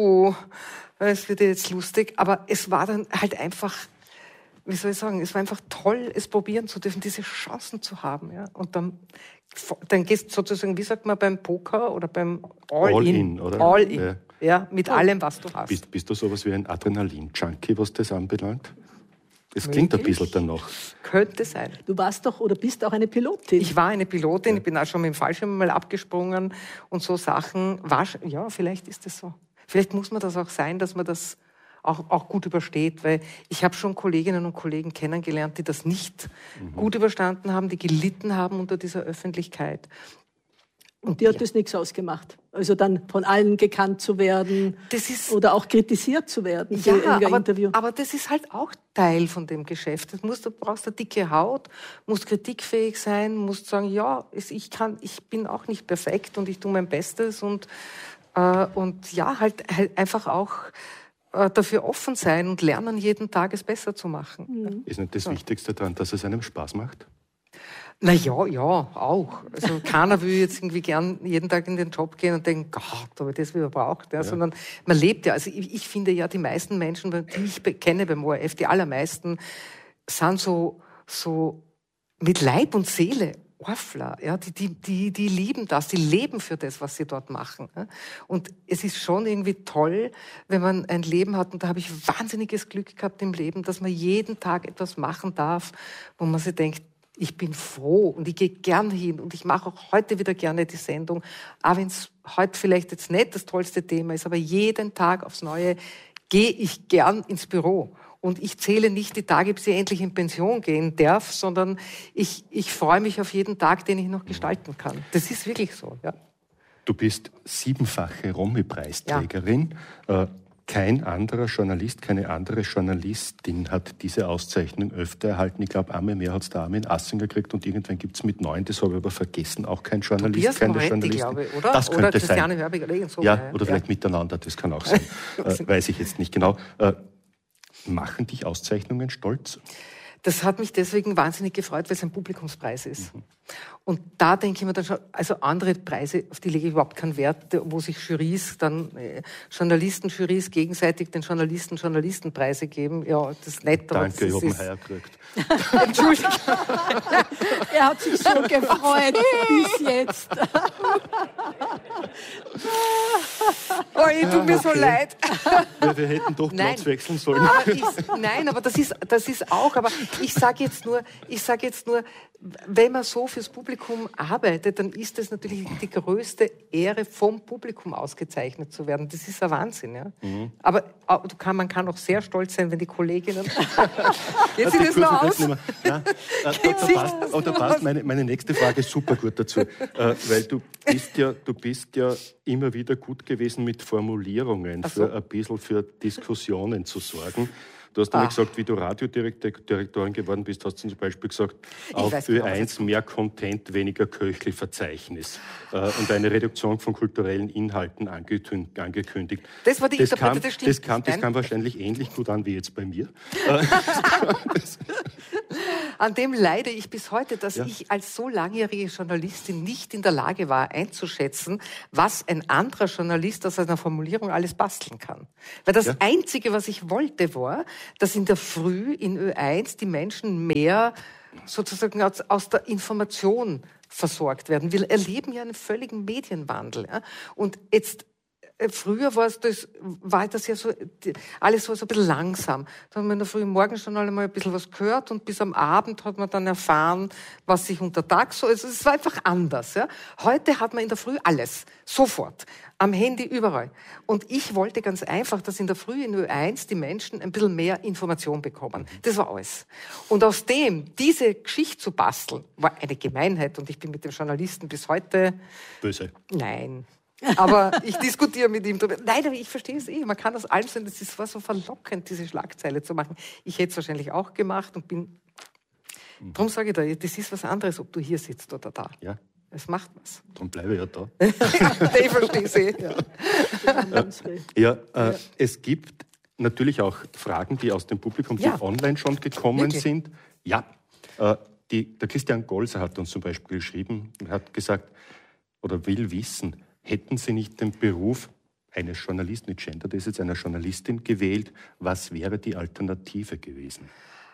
es wird jetzt lustig, aber es war dann halt einfach, wie soll ich sagen, es war einfach toll, es probieren zu dürfen, diese Chancen zu haben, ja. Und dann gehst du sozusagen, wie sagt man beim Poker oder beim All-In, oder? All-In. Ja, mit allem, was du hast. Bist du sowas wie ein Adrenalin-Junkie, was das anbelangt? Es klingt ein bisschen danach. Könnte sein. Du warst doch oder bist auch eine Pilotin. Ich war eine Pilotin, ich bin auch schon mit dem Fallschirm mal abgesprungen und so Sachen. Ja, vielleicht ist das so. Vielleicht muss man das auch sein, dass man das auch gut übersteht, weil ich habe schon Kolleginnen und Kollegen kennengelernt, die das nicht gut überstanden haben, die gelitten haben unter dieser Öffentlichkeit. Und dir hat das nichts ausgemacht? Also dann von allen gekannt zu werden oder auch kritisiert zu werden für irgendein Interview? Aber das ist halt auch Teil von dem Geschäft. Du brauchst eine dicke Haut, musst kritikfähig sein, musst sagen, ja, ich bin auch nicht perfekt und ich tue mein Bestes und ja, halt einfach auch dafür offen sein und lernen, jeden Tag es besser zu machen. Ist nicht das Wichtigste daran, dass es einem Spaß macht? Na ja, auch. Also keiner will jetzt irgendwie gern jeden Tag in den Job gehen und denken, Gott, aber das wieder braucht. Ja. Sondern man lebt ja. Also ich finde ja, die meisten Menschen, die ich kenne beim ORF, die allermeisten, sind so mit Leib und Seele Orfler, ja, die lieben das, die leben für das, was sie dort machen. Ja. Und es ist schon irgendwie toll, wenn man ein Leben hat, und da habe ich wahnsinniges Glück gehabt im Leben, dass man jeden Tag etwas machen darf, wo man sich denkt, ich bin froh und ich gehe gern hin und ich mache auch heute wieder gerne die Sendung, auch wenn es heute vielleicht jetzt nicht das tollste Thema ist, aber jeden Tag aufs Neue gehe ich gern ins Büro. Und ich zähle nicht die Tage, bis ich endlich in Pension gehen darf, sondern ich freue mich auf jeden Tag, den ich noch gestalten kann. Das ist wirklich so, ja. Du bist 7-fache Romy-Preisträgerin. Ja. Kein anderer Journalist, keine andere Journalistin hat diese Auszeichnung öfter erhalten. Ich glaube, einmal mehr hat es der Armin Assinger gekriegt und irgendwann gibt es mit 9, das habe ich aber vergessen, auch kein Journalist, keine Journalistin. Glaube ich, oder? Das könnte oder Christiane sein. Hörbig oder irgend so. Ja, oder vielleicht miteinander, das kann auch sein. Weiß ich jetzt nicht genau. Machen dich Auszeichnungen stolz? Das hat mich deswegen wahnsinnig gefreut, weil es ein Publikumspreis ist. Mhm. Und da denke ich mir dann schon, also andere Preise, auf die lege ich überhaupt keinen Wert, wo sich Jurys, dann Journalisten-Jurys gegenseitig den Journalistenpreise geben. Ja, das ist nett. Danke, ich habe einen Heuer gekriegt. Entschuldigung. Er hat sich so gefreut bis jetzt. Oh, ich tut mir so leid. Wir hätten doch Platz wechseln sollen. Aber das ist auch, aber ich sage jetzt nur, wenn man so fürs Publikum arbeitet, dann ist es natürlich die größte Ehre, vom Publikum ausgezeichnet zu werden. Das ist ein Wahnsinn, ja. Mhm. Aber man kann auch sehr stolz sein, wenn die Kolleginnen... Jetzt sieht es noch aus. Da passt meine nächste Frage super gut dazu. Weil du bist ja immer wieder gut gewesen mit Formulierungen, für ein bisschen für Diskussionen zu sorgen. Du hast nämlich gesagt, wie du Radiodirektorin geworden bist, hast du zum Beispiel gesagt, auf Ö1 mehr Content, weniger Köchli-Verzeichnis und eine Reduktion von kulturellen Inhalten angekündigt. Das war die Interpretation. Das kam wahrscheinlich ähnlich gut an wie jetzt bei mir. An dem leide ich bis heute, dass ich als so langjährige Journalistin nicht in der Lage war, einzuschätzen, was ein anderer Journalist aus einer Formulierung alles basteln kann. Weil das Einzige, was ich wollte, war, dass in der Früh in Ö1 die Menschen mehr sozusagen aus der Information versorgt werden. Wir erleben ja einen völligen Medienwandel. Ja? Und jetzt früher war das ja so, alles war so ein bisschen langsam. Da haben wir in der Früh im Morgenjournal einmal ein bisschen was gehört und bis am Abend hat man dann erfahren, was sich unter Tag so ist. Es war einfach anders. Ja? Heute hat man in der Früh alles. Sofort. Am Handy, überall. Und ich wollte ganz einfach, dass in der Früh in Ö1 die Menschen ein bisschen mehr Information bekommen. Das war alles. Und aus diese Geschichte zu basteln, war eine Gemeinheit. Und ich bin mit dem Journalisten bis heute... Böse. Nein. Aber ich diskutiere mit ihm drüber. Nein, aber ich verstehe es man kann aus allem sein, das war so verlockend, diese Schlagzeile zu machen. Ich hätte es wahrscheinlich auch gemacht und bin... Darum sage ich dir, das ist was anderes, ob du hier sitzt oder da. Ja. Es macht was. Darum bleibe ich ja da. Ich verstehe es. Es gibt natürlich auch Fragen, die aus dem Publikum, die online schon gekommen sind. Ja, der Christian Golser hat uns zum Beispiel geschrieben, hat gesagt, oder will wissen, hätten Sie nicht den Beruf eines Journalisten, mit Gender, das ist jetzt einer Journalistin gewählt, was wäre die Alternative gewesen?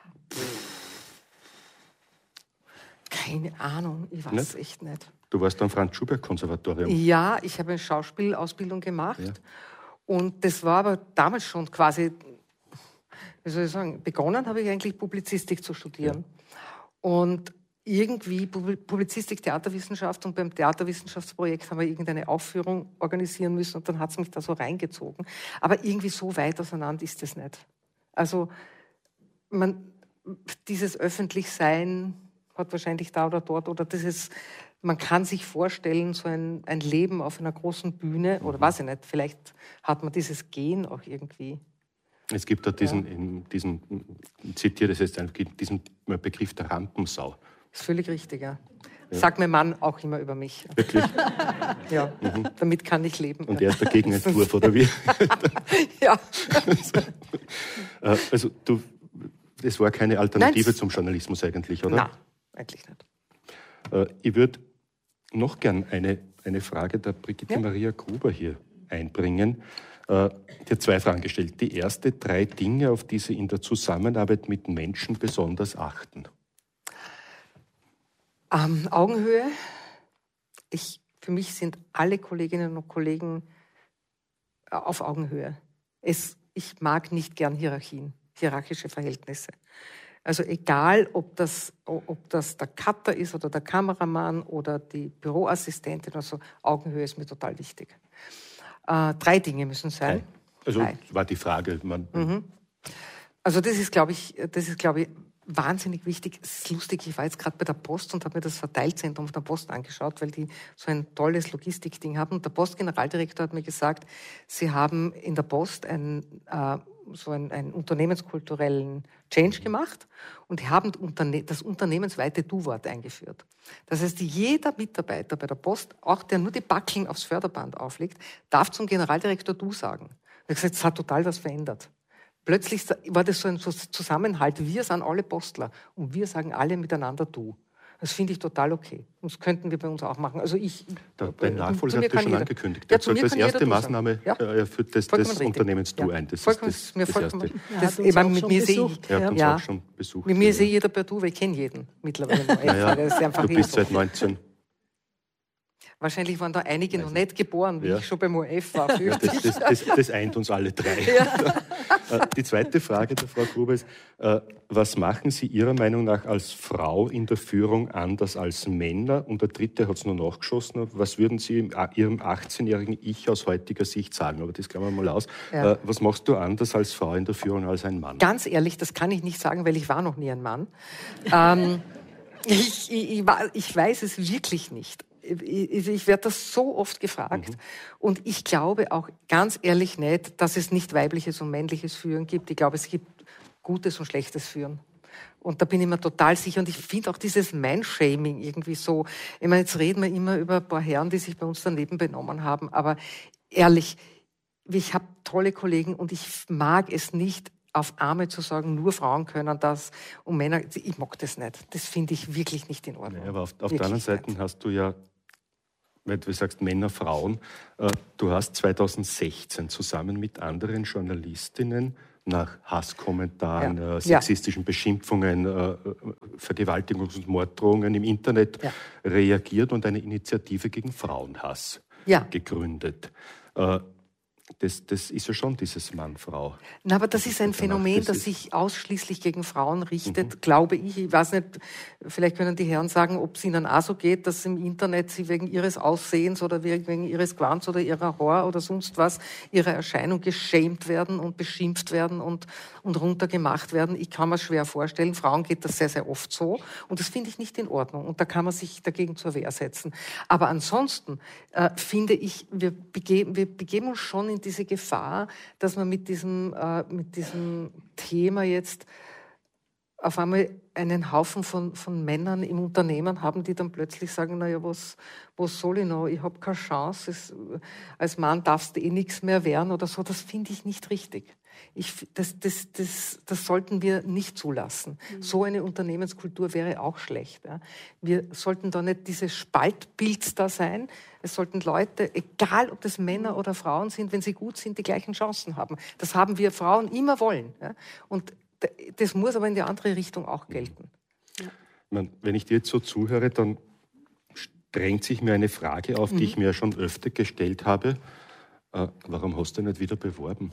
Keine Ahnung, ich weiß echt nicht. Du warst am Franz-Schubert-Konservatorium. Ja, ich habe eine Schauspielausbildung gemacht. Ja. Und das war aber damals schon quasi, wie soll ich sagen, begonnen habe ich eigentlich Publizistik zu studieren. Ja. Und irgendwie Publizistik, Theaterwissenschaft und beim Theaterwissenschaftsprojekt haben wir irgendeine Aufführung organisieren müssen und dann hat es mich da so reingezogen. Aber irgendwie so weit auseinander ist es nicht. Also dieses Öffentlichsein hat wahrscheinlich da oder dort oder man kann sich vorstellen, so ein Leben auf einer großen Bühne oder weiß ich nicht, vielleicht hat man dieses Gen auch irgendwie. Es gibt da diesen zitiere das jetzt einfach, diesen Begriff der Rampensau. Das ist völlig richtig, ja. Sagt mein Mann auch immer über mich. Wirklich? Ja, damit kann ich leben. Und er ist der Gegenentwurf, oder wie? Ja. Also das war keine Alternative zum Journalismus eigentlich, oder? Nein, eigentlich nicht. Ich würde noch gern eine Frage der Brigitte Maria Gruber hier einbringen. Die hat 2 Fragen gestellt. Die erste, 3 Dinge, auf die Sie in der Zusammenarbeit mit Menschen besonders achten. Augenhöhe. Für mich sind alle Kolleginnen und Kollegen auf Augenhöhe. Ich mag nicht gern hierarchische Verhältnisse. Also egal, ob das der Cutter ist oder der Kameramann oder die Büroassistentin oder so, Augenhöhe ist mir total wichtig. 3 Dinge müssen sein. Also war die Frage. Also das ist, glaube ich, wahnsinnig wichtig. Es ist lustig, ich war jetzt gerade bei der Post und habe mir das Verteilzentrum von der Post angeschaut, weil die so ein tolles Logistikding haben. Und der Postgeneraldirektor hat mir gesagt, sie haben in der Post einen unternehmenskulturellen Change gemacht und haben das unternehmensweite Du-Wort eingeführt. Das heißt, jeder Mitarbeiter bei der Post, auch der nur die Backeln aufs Förderband auflegt, darf zum Generaldirektor Du sagen. Er hat gesagt, es hat total was verändert. Plötzlich war das so ein Zusammenhalt. Wir sind alle Postler und wir sagen alle miteinander Du. Das finde ich total okay. Und das könnten wir bei uns auch machen. Also dein Nachfolger hat das schon angekündigt. Er hat gesagt, als erste Maßnahme führt das Unternehmens Du ein. Das ist das Erste. Mit mir sehe jeder per Du, weil ich kenne jeden mittlerweile. Du bist seit 19... Wahrscheinlich waren da einige noch nicht geboren, wie ich schon beim ORF war. Das eint uns alle 3. Ja. Die zweite Frage der Frau Gruber ist, was machen Sie Ihrer Meinung nach als Frau in der Führung anders als Männer? Und der dritte hat es nur nachgeschossen. Was würden Sie Ihrem 18-jährigen Ich aus heutiger Sicht sagen? Aber das klammern wir mal aus. Ja. Was machst du anders als Frau in der Führung als ein Mann? Ganz ehrlich, das kann ich nicht sagen, weil ich war noch nie ein Mann. Ich weiß es wirklich nicht. Ich werde das so oft gefragt und ich glaube auch ganz ehrlich nicht, dass es nicht weibliches und männliches Führen gibt. Ich glaube, es gibt gutes und schlechtes Führen. Und da bin ich mir total sicher. Und ich finde auch dieses Man-Shaming irgendwie so. Ich meine, jetzt reden wir immer über ein paar Herren, die sich bei uns daneben benommen haben. Aber ehrlich, ich habe tolle Kollegen und ich mag es nicht, auf Arme zu sagen, nur Frauen können das und Männer. Ich mag das nicht. Das finde ich wirklich nicht in Ordnung. Ja, aber auf der anderen Seite hast du ja, wenn du sagst Männer, Frauen, du hast 2016 zusammen mit anderen Journalistinnen nach Hasskommentaren, sexistischen Beschimpfungen, Vergewaltigungs- und Morddrohungen im Internet reagiert und eine Initiative gegen Frauenhass gegründet. Das ist ja schon dieses Mann-Frau. Na, aber das ist ein Phänomen, das sich ausschließlich gegen Frauen richtet, glaube ich. Ich weiß nicht, vielleicht können die Herren sagen, ob es ihnen auch so geht, dass im Internet sie wegen ihres Aussehens oder wegen ihres Glanz oder ihrer Haar oder sonst was, ihrer Erscheinung geschämt werden und beschimpft werden und runtergemacht werden. Ich kann mir schwer vorstellen, Frauen geht das sehr, sehr oft so. Und das finde ich nicht in Ordnung. Und da kann man sich dagegen zur Wehr setzen. Aber ansonsten finde ich, wir begeben uns schon in diese Gefahr, dass wir mit diesem Thema jetzt auf einmal einen Haufen von Männern im Unternehmen haben, die dann plötzlich sagen, naja, was soll ich noch? Ich habe keine Chance. Als Mann darfst du nichts mehr werden oder so. Das finde ich nicht richtig. Das sollten wir nicht zulassen. So eine Unternehmenskultur wäre auch schlecht. Ja. Wir sollten da nicht dieses Spaltbild da sein. Es sollten Leute, egal ob das Männer oder Frauen sind, wenn sie gut sind, die gleichen Chancen haben. Das haben wir Frauen immer wollen. Ja. Und das muss aber in die andere Richtung auch gelten. Ja. Wenn ich dir jetzt so zuhöre, dann drängt sich mir eine Frage auf, die ich mir schon öfter gestellt habe. Warum hast du nicht wieder beworben?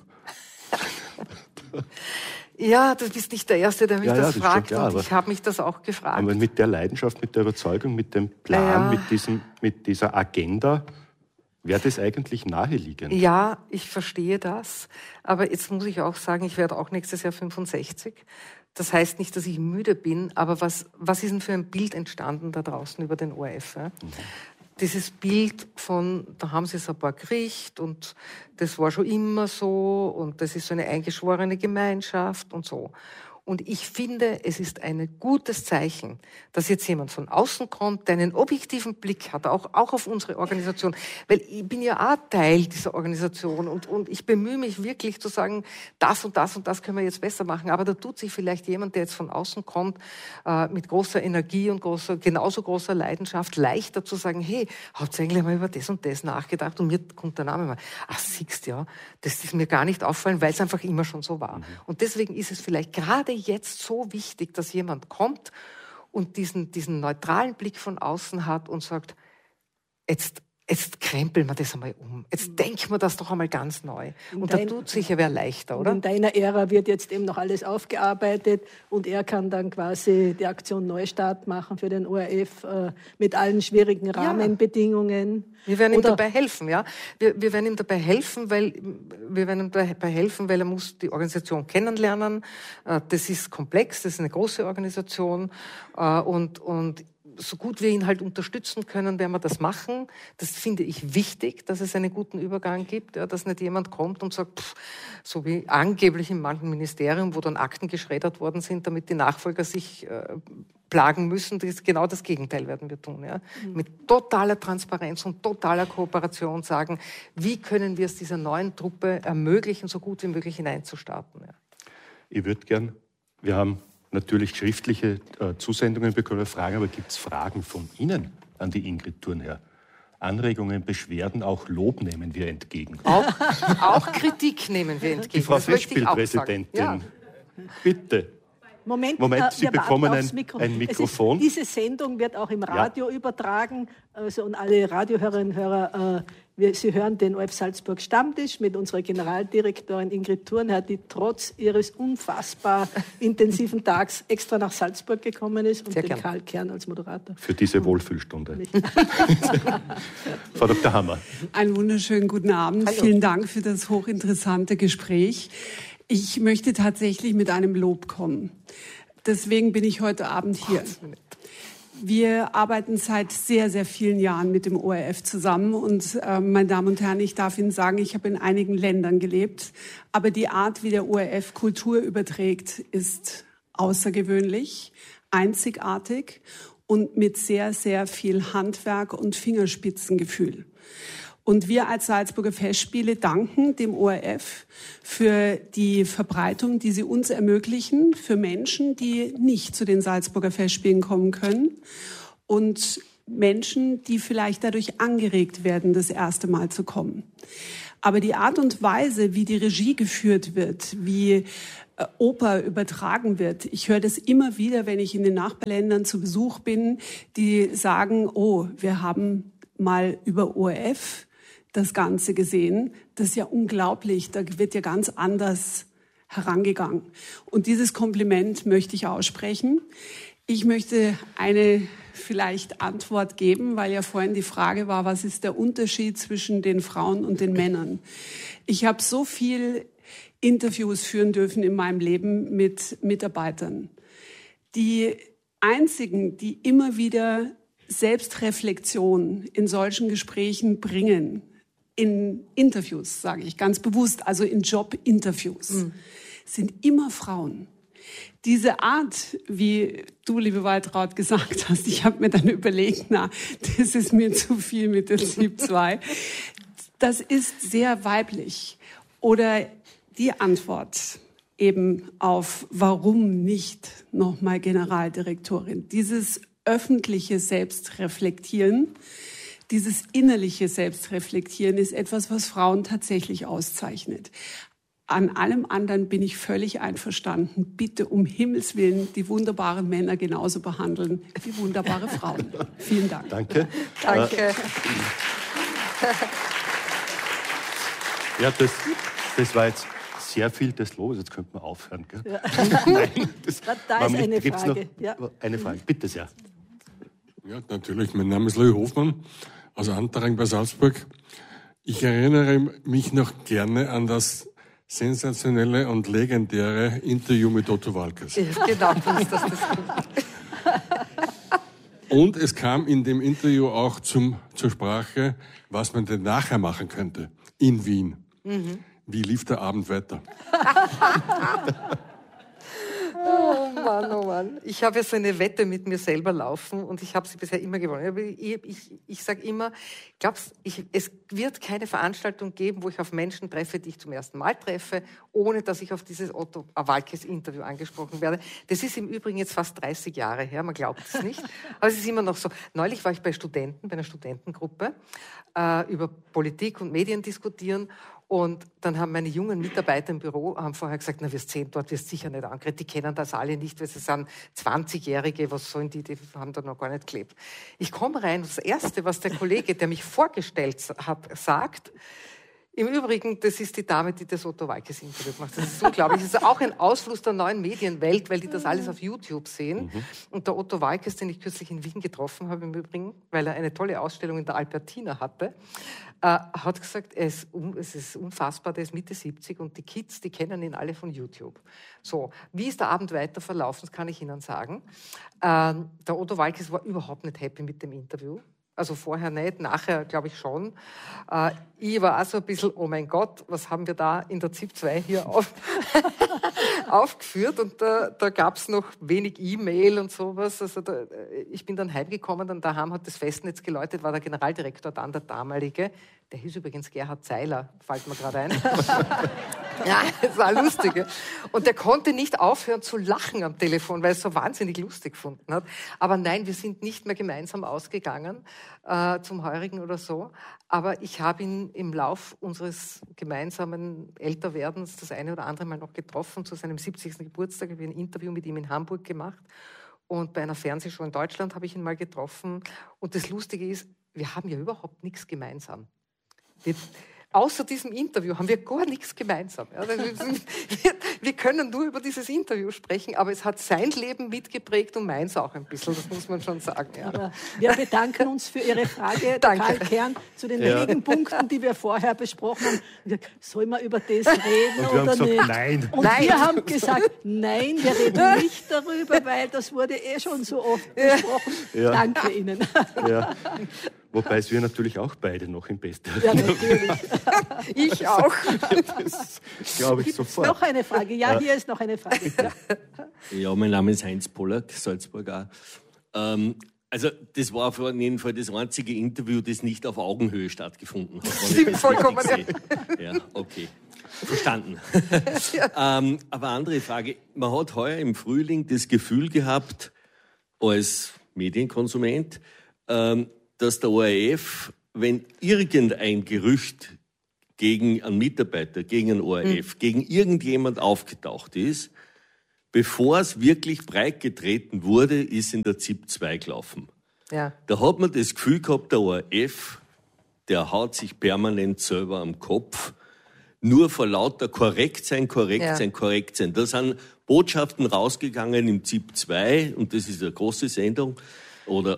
Ja, du bist nicht der Erste, der mich das fragt. Klar, und ich habe mich das auch gefragt. Aber mit der Leidenschaft, mit der Überzeugung, mit dem Plan, mit dieser Agenda, wäre das eigentlich naheliegend? Ja, ich verstehe das. Aber jetzt muss ich auch sagen, ich werde auch nächstes Jahr 65. Das heißt nicht, dass ich müde bin, aber was ist denn für ein Bild entstanden da draußen über den ORF? Ja? Dieses Bild von, da haben sie es ein paar gekriegt und das war schon immer so und das ist so eine eingeschworene Gemeinschaft und so. Und ich finde, es ist ein gutes Zeichen, dass jetzt jemand von außen kommt, der einen objektiven Blick hat, auch auf unsere Organisation. Weil ich bin ja auch Teil dieser Organisation und ich bemühe mich wirklich zu sagen, das und das und das können wir jetzt besser machen. Aber da tut sich vielleicht jemand, der jetzt von außen kommt, mit großer Energie und genauso großer Leidenschaft, leichter zu sagen, hey, habt ihr eigentlich mal über das und das nachgedacht? Und mir kommt der Name mal, siehst du, ja, das ist mir gar nicht auffallen, weil es einfach immer schon so war. Und deswegen ist es vielleicht gerade jetzt so wichtig, dass jemand kommt und diesen neutralen Blick von außen hat und sagt, jetzt krempeln wir das einmal um. Jetzt denken wir das doch einmal ganz neu. Und da tut sicher wer leichter, oder? In deiner Ära wird jetzt eben noch alles aufgearbeitet und er kann dann quasi die Aktion Neustart machen für den ORF mit allen schwierigen Rahmenbedingungen. Wir werden ihm dabei helfen, ja. Wir werden ihm dabei helfen, weil er muss die Organisation kennenlernen. Das ist komplex, das ist eine große Organisation und so gut wir ihn halt unterstützen können, werden wir das machen. Das finde ich wichtig, dass es einen guten Übergang gibt, ja, dass nicht jemand kommt und sagt, so wie angeblich in manchen Ministerien, wo dann Akten geschreddert worden sind, damit die Nachfolger sich plagen müssen. Genau das Gegenteil werden wir tun. Ja. Mit totaler Transparenz und totaler Kooperation sagen, wie können wir es dieser neuen Truppe ermöglichen, so gut wie möglich hineinzustarten. Ja. Ich würde gern, wir haben natürlich schriftliche Zusendungen bekommen, Fragen, aber gibt es Fragen von Ihnen an die Ingrid Thurnherr? Anregungen, Beschwerden, auch Lob nehmen wir entgegen. Auch Kritik nehmen wir entgegen. Die Frau Festspielpräsidentin, ja. Bitte. Moment, Sie bekommen ein Mikrofon. Diese Sendung wird auch im Radio übertragen. Also, und alle Radiohörerinnen und Hörer, Sie hören den ORF Salzburg Stammtisch mit unserer Generaldirektorin Ingrid Thurnherr, die trotz ihres unfassbar intensiven Tags extra nach Salzburg gekommen ist und den Karl Kern als Moderator. Für diese Wohlfühlstunde. Frau Dr. Hammer. Einen wunderschönen guten Abend. Hallo. Vielen Dank für das hochinteressante Gespräch. Ich möchte tatsächlich mit einem Lob kommen. Deswegen bin ich heute Abend hier. Wir arbeiten seit sehr, sehr vielen Jahren mit dem ORF zusammen. Und meine Damen und Herren, ich darf Ihnen sagen, ich habe in einigen Ländern gelebt. Aber die Art, wie der ORF Kultur überträgt, ist außergewöhnlich, einzigartig und mit sehr, sehr viel Handwerk und Fingerspitzengefühl. Und wir als Salzburger Festspiele danken dem ORF für die Verbreitung, die sie uns ermöglichen, für Menschen, die nicht zu den Salzburger Festspielen kommen können und Menschen, die vielleicht dadurch angeregt werden, das erste Mal zu kommen. Aber die Art und Weise, wie die Regie geführt wird, wie Oper übertragen wird. Ich höre das immer wieder, wenn ich in den Nachbarländern zu Besuch bin, die sagen, oh, wir haben mal über ORF das Ganze gesehen. Das ist ja unglaublich, da wird ja ganz anders herangegangen. Und dieses Kompliment möchte ich aussprechen. Ich möchte eine vielleicht Antwort geben, weil ja vorhin die Frage war, was ist der Unterschied zwischen den Frauen und den Männern? Ich habe so viel Interviews führen dürfen in meinem Leben mit Mitarbeitern. Die einzigen, die immer wieder Selbstreflexion in solchen Gesprächen bringen, in Interviews, sage ich ganz bewusst, also in Jobinterviews, sind immer Frauen. Diese Art, wie du, liebe Waltraud, gesagt hast, ich habe mir dann überlegt, das ist mir zu viel mit der ZIP 2, das ist sehr weiblich. Oder die Antwort eben auf, warum nicht nochmal Generaldirektorin, dieses öffentliche Selbstreflektieren, dieses innerliche Selbstreflektieren ist etwas, was Frauen tatsächlich auszeichnet. An allem anderen bin ich völlig einverstanden. Bitte um Himmels Willen die wunderbaren Männer genauso behandeln wie wunderbare Frauen. Vielen Dank. Danke. Danke. Ja, das war jetzt sehr viel des Lobes. Jetzt könnte man aufhören. Gell? Ja. Nein, da ist eine Frage. Noch eine Frage. Bitte sehr. Ja, natürlich. Mein Name ist Louis Hofmann aus Antaring bei Salzburg. Ich erinnere mich noch gerne an das sensationelle und legendäre Interview mit Otto Walkes. Ja, genau, das. Und es kam in dem Interview auch zur Sprache, was man denn nachher machen könnte in Wien. Mhm. Wie lief der Abend weiter? Oh Mann, oh Mann. Ich habe ja so eine Wette mit mir selber laufen und ich habe sie bisher immer gewonnen. Ich sage immer, es wird keine Veranstaltung geben, wo ich auf Menschen treffe, die ich zum ersten Mal treffe, ohne dass ich auf dieses Otto Walkes-Interview angesprochen werde. Das ist im Übrigen jetzt fast 30 Jahre her, man glaubt es nicht. Aber es ist immer noch so. Neulich war ich bei einer Studentengruppe, über Politik und Medien diskutieren Und dann haben meine jungen Mitarbeiter im Büro vorher gesagt, na, wirst sehen, dort wirst sicher nicht angeredet. Die kennen das alle nicht, weil sie sind 20-Jährige, was sollen die haben da noch gar nicht gelebt. Ich komme rein und das Erste, was der Kollege, der mich vorgestellt hat, sagt, im Übrigen, das ist die Dame, die das Otto Waalkes Interview macht. Das ist unglaublich. Das ist auch ein Ausfluss der neuen Medienwelt, weil die das alles auf YouTube sehen. Und der Otto Waalkes, den ich kürzlich in Wien getroffen habe im Übrigen, weil er eine tolle Ausstellung in der Albertina hatte, hat gesagt, es ist unfassbar, der ist Mitte 70 und die Kids, die kennen ihn alle von YouTube. So, wie ist der Abend weiter verlaufen, das kann ich Ihnen sagen. Der Otto Waalkes war überhaupt nicht happy mit dem Interview. Also vorher nicht, nachher glaube ich schon. Ich war auch so ein bisschen, oh mein Gott, was haben wir da in der ZIP 2 hier aufgeführt? Und da gab es noch wenig E-Mail und sowas. Also ich bin dann heimgekommen und daheim hat das Festnetz geläutet, war der Generaldirektor dann, der damalige. Der hieß übrigens Gerhard Zeiler, fällt mir gerade ein. Ja, das war lustig. Und der konnte nicht aufhören zu lachen am Telefon, weil er es so wahnsinnig lustig gefunden hat. Aber nein, wir sind nicht mehr gemeinsam ausgegangen zum Heurigen oder so. Aber ich habe ihn im Lauf unseres gemeinsamen Älterwerdens das eine oder andere Mal noch getroffen. Zu seinem 70. Geburtstag habe ich ein Interview mit ihm in Hamburg gemacht. Und bei einer Fernsehshow in Deutschland habe ich ihn mal getroffen. Und das Lustige ist, wir haben ja überhaupt nichts gemeinsam. Außer diesem Interview haben wir gar nichts gemeinsam. Ja, wir können nur über dieses Interview sprechen, aber es hat sein Leben mitgeprägt und meins auch ein bisschen, das muss man schon sagen. Ja. Aber wir bedanken uns für Ihre Frage, Karl Kern, zu den wenigen Punkten, die wir vorher besprochen haben. Sollen wir über das reden oder gesagt, nicht? Nein. Und wir haben gesagt, nein, wir reden nicht darüber, weil das wurde schon so oft besprochen. Ja. Danke Ihnen. Ja. Wobei es wir natürlich auch beide noch im Besten. Ja, natürlich. Ich auch. Das glaube ich sofort. Noch eine Frage. Ja, hier ist noch eine Frage. Ja, mein Name ist Heinz Pollack, Salzburg auch. Also das war auf jeden Fall das einzige Interview, das nicht auf Augenhöhe stattgefunden hat. Stimmt, vollkommen. Ja, okay. Verstanden. Aber andere Frage. Man hat heuer im Frühling das Gefühl gehabt, als Medienkonsument, dass der ORF, wenn irgendein Gerücht gegen einen Mitarbeiter, gegen einen ORF, gegen irgendjemand aufgetaucht ist, bevor es wirklich breit getreten wurde, ist in der ZIP 2 gelaufen. Ja. Da hat man das Gefühl gehabt, der ORF, der haut sich permanent selber am Kopf, nur vor lauter korrekt sein. Da sind Botschaften rausgegangen im ZIP 2, und das ist eine große Sendung, oder